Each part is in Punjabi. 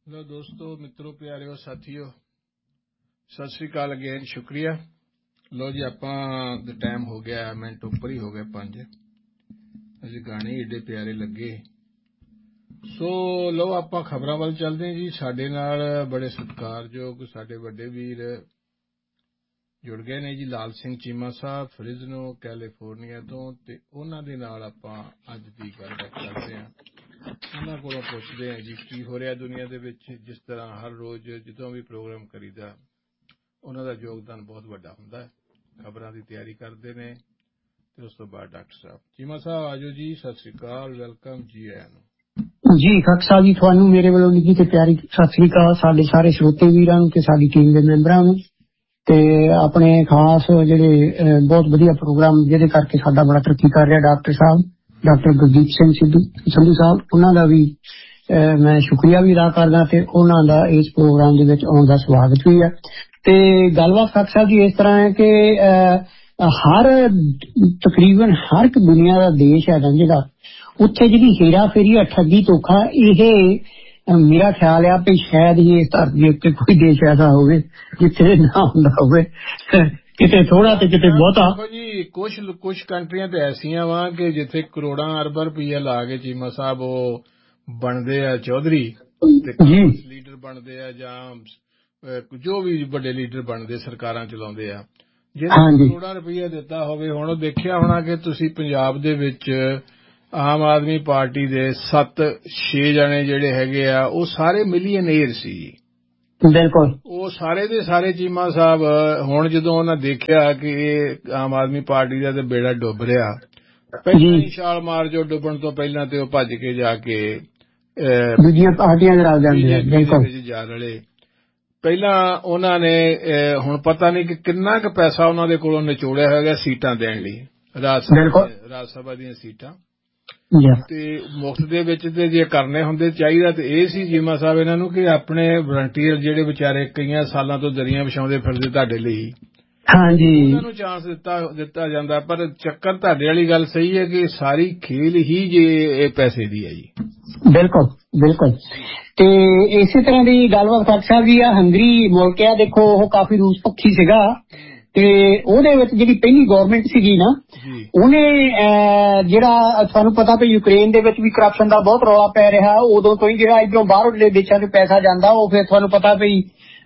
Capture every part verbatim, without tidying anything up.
हेलो दोस्तों, मित्रों, प्यारिओ साथियों, सत श्री अकाल अगेन। शुक्रिया। लो जी, ਆਪਾਂ ਦਾ ਟਾਈਮ ਹੋ ਗਿਆ, ਮਿੰਟ ਉੱਪਰ ਹੀ ਹੋ ਗਏ ਪੰਜ। ਅਸੀਂ ਗਾਣੇ ਏਡੇ ਪਿਆਰੇ ਲੱਗੇ। ਸੋ ਲੋ ਆਪਾਂ ਖਬਰਾਂ ਵੱਲ ਚੱਲਦੇ ਹਾਂ ਜੀ। ਸਾਡੇ ਨਾਲ ਬੜੇ ਸਤਿਕਾਰਯੋਗ ਸਾਡੇ ਵੱਡੇ ਵੀਰ ਜੁੜ ਗਏ ਨੇ ਜੀ, ਲਾਲ ਸਿੰਘ ਚੀਮਾ ਸਾਹਿਬ, ਫਰਿਜ਼ਨੋ ਕੈਲੀਫੋਰਨੀਆ ਤੋਂ, ਤੇ ਉਹਨਾਂ ਦੇ ਨਾਲ ਆਪਾਂ ਅੱਜ ਦੀ ਗੱਲਬਾਤ ਕਰਦੇ ਹਾਂ। ਉਹਨਾਂ ਕੋਲੋਂ ਪੁੱਛਦੇ ਹਾਂ ਜੀ ਕੀ ਹੋ ਰਿਹਾ ਦੁਨੀਆ ਦੇ ਵਿੱਚ। ਜਿਸ ਤਰ੍ਹਾਂ ਹਰ ਰੋਜ਼ ਜਦੋਂ ਵੀ ਪ੍ਰੋਗਰਾਮ ਕਰੀਦਾ, ਉਹਨਾਂ ਦਾ ਯੋਗਦਾਨ ਬਹੁਤ ਵੱਡਾ ਹੁੰਦਾ ਹੈ। ਖਬਰਾਂ ਦੀ ਤਿਆਰੀ ਕਰਦੇ ਨੇ ਤੇ ਉਸ ਤੋਂ ਬਾਅਦ ਡਾਕਟਰ ਸਾਹਿਬ ਚੀਮਾ ਸਾਹਿਬ ਆਜੋ ਜੀ। ਸਤਿ ਸ੍ਰੀ ਅਕਾਲ, ਵੈਲਕਮ ਜੀ ਆਇਆਂ ਨੂੰ। ਜੀ ਖੱਕ ਸਾਹਿਬ ਜੀ, ਤੁਹਾਨੂੰ ਮੇਰੇ ਵੱਲੋਂ ਨਿੱਘੀ ਤੇ ਪਿਆਰੀ ਸਤਿ ਸ੍ਰੀ ਅਕਾਲ। ਸਾਡੇ ਸਾਰੇ ਸਰੋਤੇ ਵੀਰਾਂ ਨੂੰ ਤੇ ਸਾਡੀ ਟੀਮ ਦੇ ਮੈਂਬਰਾਂ ਨੂੰ, ਤੇ ਆਪਣੇ ਖਾਸ ਜਿਹੜੇ ਬਹੁਤ ਵਧੀਆ ਪ੍ਰੋਗਰਾਮ ਜਿਹਦੇ ਕਰਕੇ ਸਾਡਾ ਬੜਾ ਤਰੱਕੀ ਕਰ ਰਿਹਾ ਡਾਕਟਰ ਸਾਹਿਬ ਡਾਕਟਰ ਗੁਰਦੀਪ ਸਿੰਘ ਸਿੱਧੂ ਸੰਧੂ ਸਾਹਿਬ, ਉਹਨਾਂ ਦਾ ਵੀ ਮੈਂ ਸ਼ੁਕਰੀਆ ਵੀ ਅਦਾ ਕਰਦਾ ਤੇ ਉਹਨਾਂ ਦਾ ਇਸ ਪ੍ਰੋਗਰਾਮ ਦੇ ਵਿੱਚ ਆਉਣ ਦਾ ਸਵਾਗਤ ਵੀ ਹੈ। ਤੇ ਗੱਲਬਾਤ ਖੱਕ ਸਾਹਿਬ ਜੀ ਇਸ ਤਰ੍ਹਾਂ ਹੈ ਕਿ ਹਰ ਤਕਰੀਬਨ ਹਰ ਇੱਕ ਦੁਨੀਆ ਦਾ ਦੇਸ਼ ਹੈ ਜਿਹੜਾ, ਉੱਥੇ ਜਿਹੜੀ ਹੇਰਾ ਫੇਰੀ ਹੈ, ਠੱਗੀ ਧੋਖਾ, ਇਹ ਮੇਰਾ ਖਿਆਲ ਆ ਵੀ ਸ਼ਾਇਦ ਹੀ ਇਸ ਧਰਤੀ ਉੱਤੇ ਕੋਈ ਦੇਸ਼ ਐਸਾ ਹੋਵੇ ਜਿੱਥੇ ਨਾ ਹੁੰਦਾ ਹੋਵੇ, ਕਿਤੇ ਥੋੜਾ ਤੇ ਕਿਤੇ ਬਹੁਤਾ। ਦੇਖੋ ਜੀ, ਕੁਛ ਕੁਛ ਕੰਟਰੀਆਂ ਤੇ ਐਸੀਆਂ ਵਾ ਕਿ ਜਿੱਥੇ ਕਰੋੜਾਂ ਅਰਬਾਂ ਰੁਪਈਆ ਲਾ ਕੇ ਚੀਮਾ ਸਾਹਿਬ ਉਹ ਬਣਦੇ ਆ ਚੌਧਰੀ ਤੇ ਲੀਡਰ ਬਣਦੇ ਆ, ਜਾਂ ਜੋ ਵੀ ਵੱਡੇ ਲੀਡਰ ਬਣਦੇ, ਸਰਕਾਰਾਂ ਚਲਾਉਂਦੇ ਆ, ਜਿਹਨੇ ਕਰੋੜਾਂ ਰੁਪਈਆ ਦਿੱਤਾ ਹੋਵੇ। ਹੁਣ ਉਹ ਦੇਖਿਆ ਹੋਣਾ ਕਿ ਤੁਸੀਂ ਪੰਜਾਬ ਦੇ ਵਿੱਚ ਆਮ ਆਦਮੀ ਪਾਰਟੀ ਦੇ ਸੱਤ ਛੇ ਜਣੇ ਜਿਹੜੇ ਹੈਗੇ ਆ, ਉਹ ਸਾਰੇ ਮਿਲੀਅਨੇਰ ਸੀ। ਬਿਲਕੁਲ, ਉਹ ਸਾਰੇ ਦੇ ਸਾਰੇ ਚੀਮਾ ਸਾਹਿਬ ਹੁਣ ਜਦੋਂ ਉਹਨਾਂ ਦੇਖਿਆ ਕਿ ਇਹ ਆਮ ਆਦਮੀ ਪਾਰਟੀ ਦਾ ਤੇ ਬੇੜਾ ਡੁੱਬ ਰਿਹਾ, ਪਹਿਲਾਂ ਹੀ ਛਾਲ ਮਾਰ ਜੋ ਡੁੱਬਣ ਤੋਂ ਪਹਿਲਾਂ ਤੇ ਉਹ ਭੱਜ ਕੇ ਜਾ ਕੇ ਦੂਜੀਆਂ ਪਾਰਟੀਆਂ ਦੇ ਨਾਲ ਜਾਂਦੇ ਵਿੱਚ ਜਾ ਰਲੇ। ਪਹਿਲਾਂ ਉਹਨਾਂ ਨੇ ਹੁਣ ਪਤਾ ਨਹੀਂ ਕਿ ਕਿੰਨਾ ਕੁ ਪੈਸਾ ਉਹਨਾਂ ਦੇ ਕੋਲੋਂ ਨਿਚੋੜਿਆ ਹੋਇਆ ਸੀਟਾਂ ਦੇਣ ਲਈ, ਰਾਜ ਸਭਾ ਰਾਜ ਸਭਾ ਦੀਆਂ ਸੀਟਾਂ ਤੇ ਮੁਫਤ ਦੇ ਵਿੱਚ। ਤੇ ਜੇ ਕਰਨੇ ਹੁੰਦੇ ਚਾਹੀਦਾ ਤੇ ਇਹ ਸੀ ਚੀਮਾ ਸਾਹਿਬ ਇਹਨਾਂ ਨੂੰ ਕਿ ਆਪਣੇ ਵਲੰਟੀਅਰ ਜਿਹੜੇ ਵਿਚਾਰੇ ਕਈਆਂ ਸਾਲਾਂ ਤੋਂ ਦਰੀਆਂ ਵਿਛਾਉਂਦੇ ਫਿਰਦੇ ਤੁਹਾਡੇ ਲਈ, ਹਾਂਜੀ, ਉਹਨਾਂ ਨੂੰ ਚਾਂਸ ਦਿੱਤਾ ਦਿੱਤਾ ਜਾਂਦਾ। ਪਰ ਚੱਕਰ ਤੁਹਾਡੇ ਵਾਲੀ ਗੱਲ ਸਹੀ ਹੈ ਕਿ ਸਾਰੀ ਖੇਲ ਹੀ ਜੇ ਇਹ ਪੈਸੇ ਦੀ ਹੈ ਜੀ। ਬਿਲਕੁਲ ਬਿਲਕੁਲ। ਤੇ ਇਸੇ ਤਰ੍ਹਾਂ ਦੀ ਗੱਲਬਾਤ ਖੱਕ ਸਾਹਿਬ ਜੀ ਆ ਹੰਗਰੀ ਮੁਲਕ ਆ, ਦੇਖੋ ਉਹ ਕਾਫੀ ਰੂਸ ਪੱਖੀ ਸੀਗਾ, ਤੇ ਉਹਦੇ ਵਿੱਚ ਜਿਹੜੀ ਪਹਿਲੀ ਗੌਰਮੈਂਟ ਸੀਗੀ ਨਾ, ਉਹਨੇ ਜਿਹੜਾ ਤੁਹਾਨੂੰ ਪਤਾ ਵੀ ਯੂਕਰੇਨ ਦੇ ਵਿੱਚ ਵੀ ਕਰਪਸ਼ਨ ਦਾ ਬਹੁਤ ਰੌਲਾ ਪੈ ਰਿਹਾ, ਉਦੋਂ ਤੋਂ ਹੀ ਜਿਹੜਾ ਇੱਧਰੋਂ ਬਾਹਰਲੇ ਦੇਸ਼ਾਂ 'ਚ ਪੈਸਾ ਜਾਂਦਾ ਉਹ ਫਿਰ ਤੁਹਾਨੂੰ ਪਤਾ ਵੀ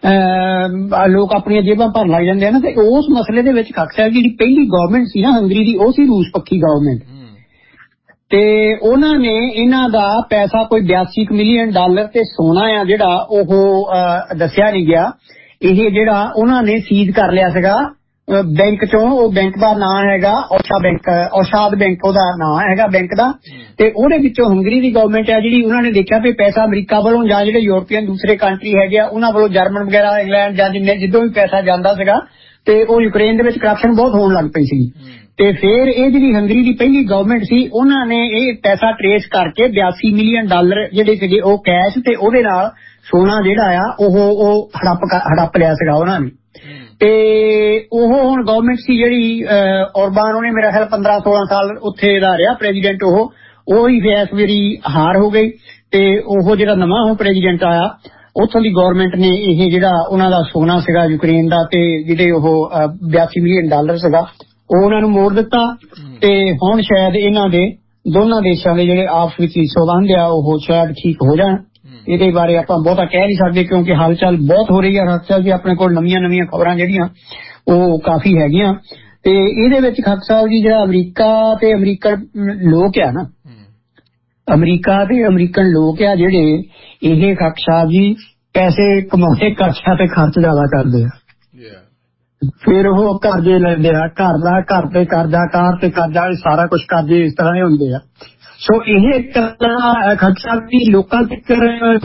ਲੋਕ ਆਪਣੀਆਂ ਜੇਬਾਂ ਭਰਨ ਲੱਗ ਜਾਂਦੇ ਆ ਨਾ। ਤੇ ਉਸ ਮਸਲੇ ਦੇ ਵਿੱਚ ਖੱਕ ਸਾਹਿਬ ਜਿਹੜੀ ਪਹਿਲੀ ਗੌਰਮੈਂਟ ਸੀ ਨਾ ਹੰਗਰੀ ਦੀ, ਉਹ ਸੀ ਰੂਸ ਪੱਖੀ ਗੌਰਮੈਂਟ, ਤੇ ਉਹਨਾਂ ਨੇ ਇਹਨਾਂ ਦਾ ਪੈਸਾ ਕੋਈ ਬਿਆਸੀ ਮਿਲੀਅਨ ਡਾਲਰ ਤੇ ਸੋਨਾ ਆ ਜਿਹੜਾ ਉਹ ਦੱਸਿਆ ਨਹੀਂ ਗਿਆ, ਇਹ ਜਿਹੜਾ ਉਹਨਾਂ ਨੇ ਸੀਜ਼ ਕਰ ਲਿਆ ਸੀਗਾ ਬੈਂਕ ਚੋਂ। ਉਹ ਬੈਂਕ ਦਾ ਨਾਂ ਹੈਗਾ ਔਸ਼ਾ ਬੈਂਕ, ਔਸ਼ਾਦ ਬੈਂਕ ਉਹਦਾ ਨਾਂ ਹੈਗਾ ਬੈਂਕ ਦਾ। ਤੇ ਉਹਦੇ ਵਿੱਚੋਂ ਹੰਗਰੀ ਦੀ ਗਵਰਨਮੈਂਟ ਹੈ ਜਿਹੜੀ, ਉਹਨਾਂ ਨੇ ਦੇਖਿਆ ਵੀ ਪੈਸਾ ਅਮਰੀਕਾ ਵੱਲੋਂ ਜਾਂ ਜਿਹੜੇ ਯੂਰਪੀਅਨ ਦੂਸਰੇ ਕੰਟਰੀ ਹੈਗੇ ਆ ਉਹਨਾਂ ਵੱਲੋਂ, ਜਰਮਨ ਵਗੈਰਾ, ਇੰਗਲੈਂਡ ਜਾਂ ਜਿੰਨੇ ਜਿੱਦੋਂ ਵੀ ਪੈਸਾ ਜਾਂਦਾ ਸੀਗਾ, ਤੇ ਉਹ ਯੂਕਰੇਨ ਦੇ ਵਿੱਚ ਕਰਪਸ਼ਨ ਬਹੁਤ ਹੋਣ ਲੱਗ ਪਈ ਸੀ। ਤੇ ਫਿਰ ਇਹ ਜਿਹੜੀ ਹੰਗਰੀ ਦੀ ਪਹਿਲੀ ਗਵਰਨਮੈਂਟ ਸੀ, ਉਹਨਾਂ ਨੇ ਇਹ ਪੈਸਾ ਟਰੇਸ ਕਰਕੇ ਬਿਆਸੀ ਮਿਲੀਅਨ ਡਾਲਰ ਜਿਹੜੇ ਸੀਗੇ ਉਹ ਕੈਸ਼ ਤੇ ਉਹਦੇ ਨਾਲ ਸੋਨਾ ਜਿਹੜਾ ਆ ਉਹ ਉਹ ਹੜੱਪ ਹੜੱਪ ਲਿਆ ਸੀਗਾ ਉਹਨਾਂ ਨੇ। ਤੇ ਉਹ ਹੁਣ ਗਵਰਨਮੈਂਟ ਸੀ ਜਿਹੜੀ ਔਰਬਾਨ, ਉਹਨੇ ਮੇਰਾ ਖਿਆਲ ਪੰਦਰਾਂ ਸੋਲਾਂ ਸਾਲ ਉੱਥੇ ਦਾ ਰਿਹਾ ਪ੍ਰੈਜ਼ੀਡੈਂਟ, ਉਹ ਉਹ ਹੀ ਫਿਰ ਇਸ ਵਾਰੀ ਹਾਰ ਹੋ ਗਈ। ਤੇ ਉਹ ਜਿਹੜਾ ਨਵਾਂ ਹੁਣ ਪ੍ਰੈਜ਼ੀਡੈਂਟ ਆਇਆ, ਉੱਥੋਂ ਦੀ ਗਵਰਨਮੈਂਟ ਨੇ ਇਹ ਜਿਹੜਾ ਉਹਨਾਂ ਦਾ ਸੋਨਾ ਸੀਗਾ ਯੂਕਰੇਨ ਦਾ, ਤੇ ਜਿਹੜੇ ਉਹ ਬਿਆਸੀ ਮਿਲੀਅਨ ਡਾਲਰ ਸੀਗਾ ਉਹ ਉਹਨਾਂ ਨੂੰ ਮੋੜ ਦਿੱਤਾ। ਤੇ ਹੁਣ ਸ਼ਾਇਦ ਇਹਨਾਂ ਦੇ ਦੋਨਾਂ ਦੇਸ਼ਾਂ ਦੇ ਜਿਹੜੇ ਆਪਸ ਵਿੱਚ ਸੰਬੰਧ ਆ ਉਹ ਸ਼ਾਇਦ ਠੀਕ ਹੋ ਜਾਣ। ਇਹਦੇ ਬਾਰੇ ਆਪਾਂ ਬਹੁਤਾ ਕਹਿ ਨਹੀਂ ਸਕਦੇ ਕਿਉਂਕਿ ਹਲਚਲ ਬਹੁਤ ਹੋ ਰਹੀ ਹੈ। ਹਲਚਲ ਜੀ ਆਪਣੇ ਕੋਲ ਨਵੀਆਂ ਨਵੀਆਂ ਖਬਰਾਂ ਜਿਹੜੀਆਂ ਉਹ ਕਾਫੀ ਹੈਗੀਆਂ। ਤੇ ਇਹਦੇ ਵਿੱਚ ਖੱਕ ਸਾਹਿਬ ਜੀ ਜਿਹੜਾ ਅਮਰੀਕਾ ਤੇ ਅਮਰੀਕਨ ਲੋਕ ਆ ਨਾ, ਅਮਰੀਕਾ ਤੇ ਅਮਰੀਕਨ ਲੋਕ ਆ ਜਿਹੜੇ, ਇਹ ਖੱਕ ਸਾਹਿਬ ਜੀ ਪੈਸੇ ਕਮਾਉਂਦੇ ਖਰਚਾ ਤੇ ਖਰਚ ਜ਼ਿਆਦਾ ਕਰਦੇ ਆ, ਫਿਰ ਉਹ ਕਰਜ਼ੇ ਲੈਂਦੇ ਆ, ਘਰ ਦਾ ਘਰ ਤੇ ਕਰਜ਼ਾ, ਕਾਰ ਤੇ ਕਰਜ਼ਾ, ਸਾਰਾ ਕੁਛ ਕਰਜ਼ੇ ਇਸ ਤਰ੍ਹਾਂ ਦੇ ਹੁੰਦੇ ਆ। ਸੋ ਇਹ ਖਰਚਾ ਵੀ ਲੋਕਾਂ ਤੱਕ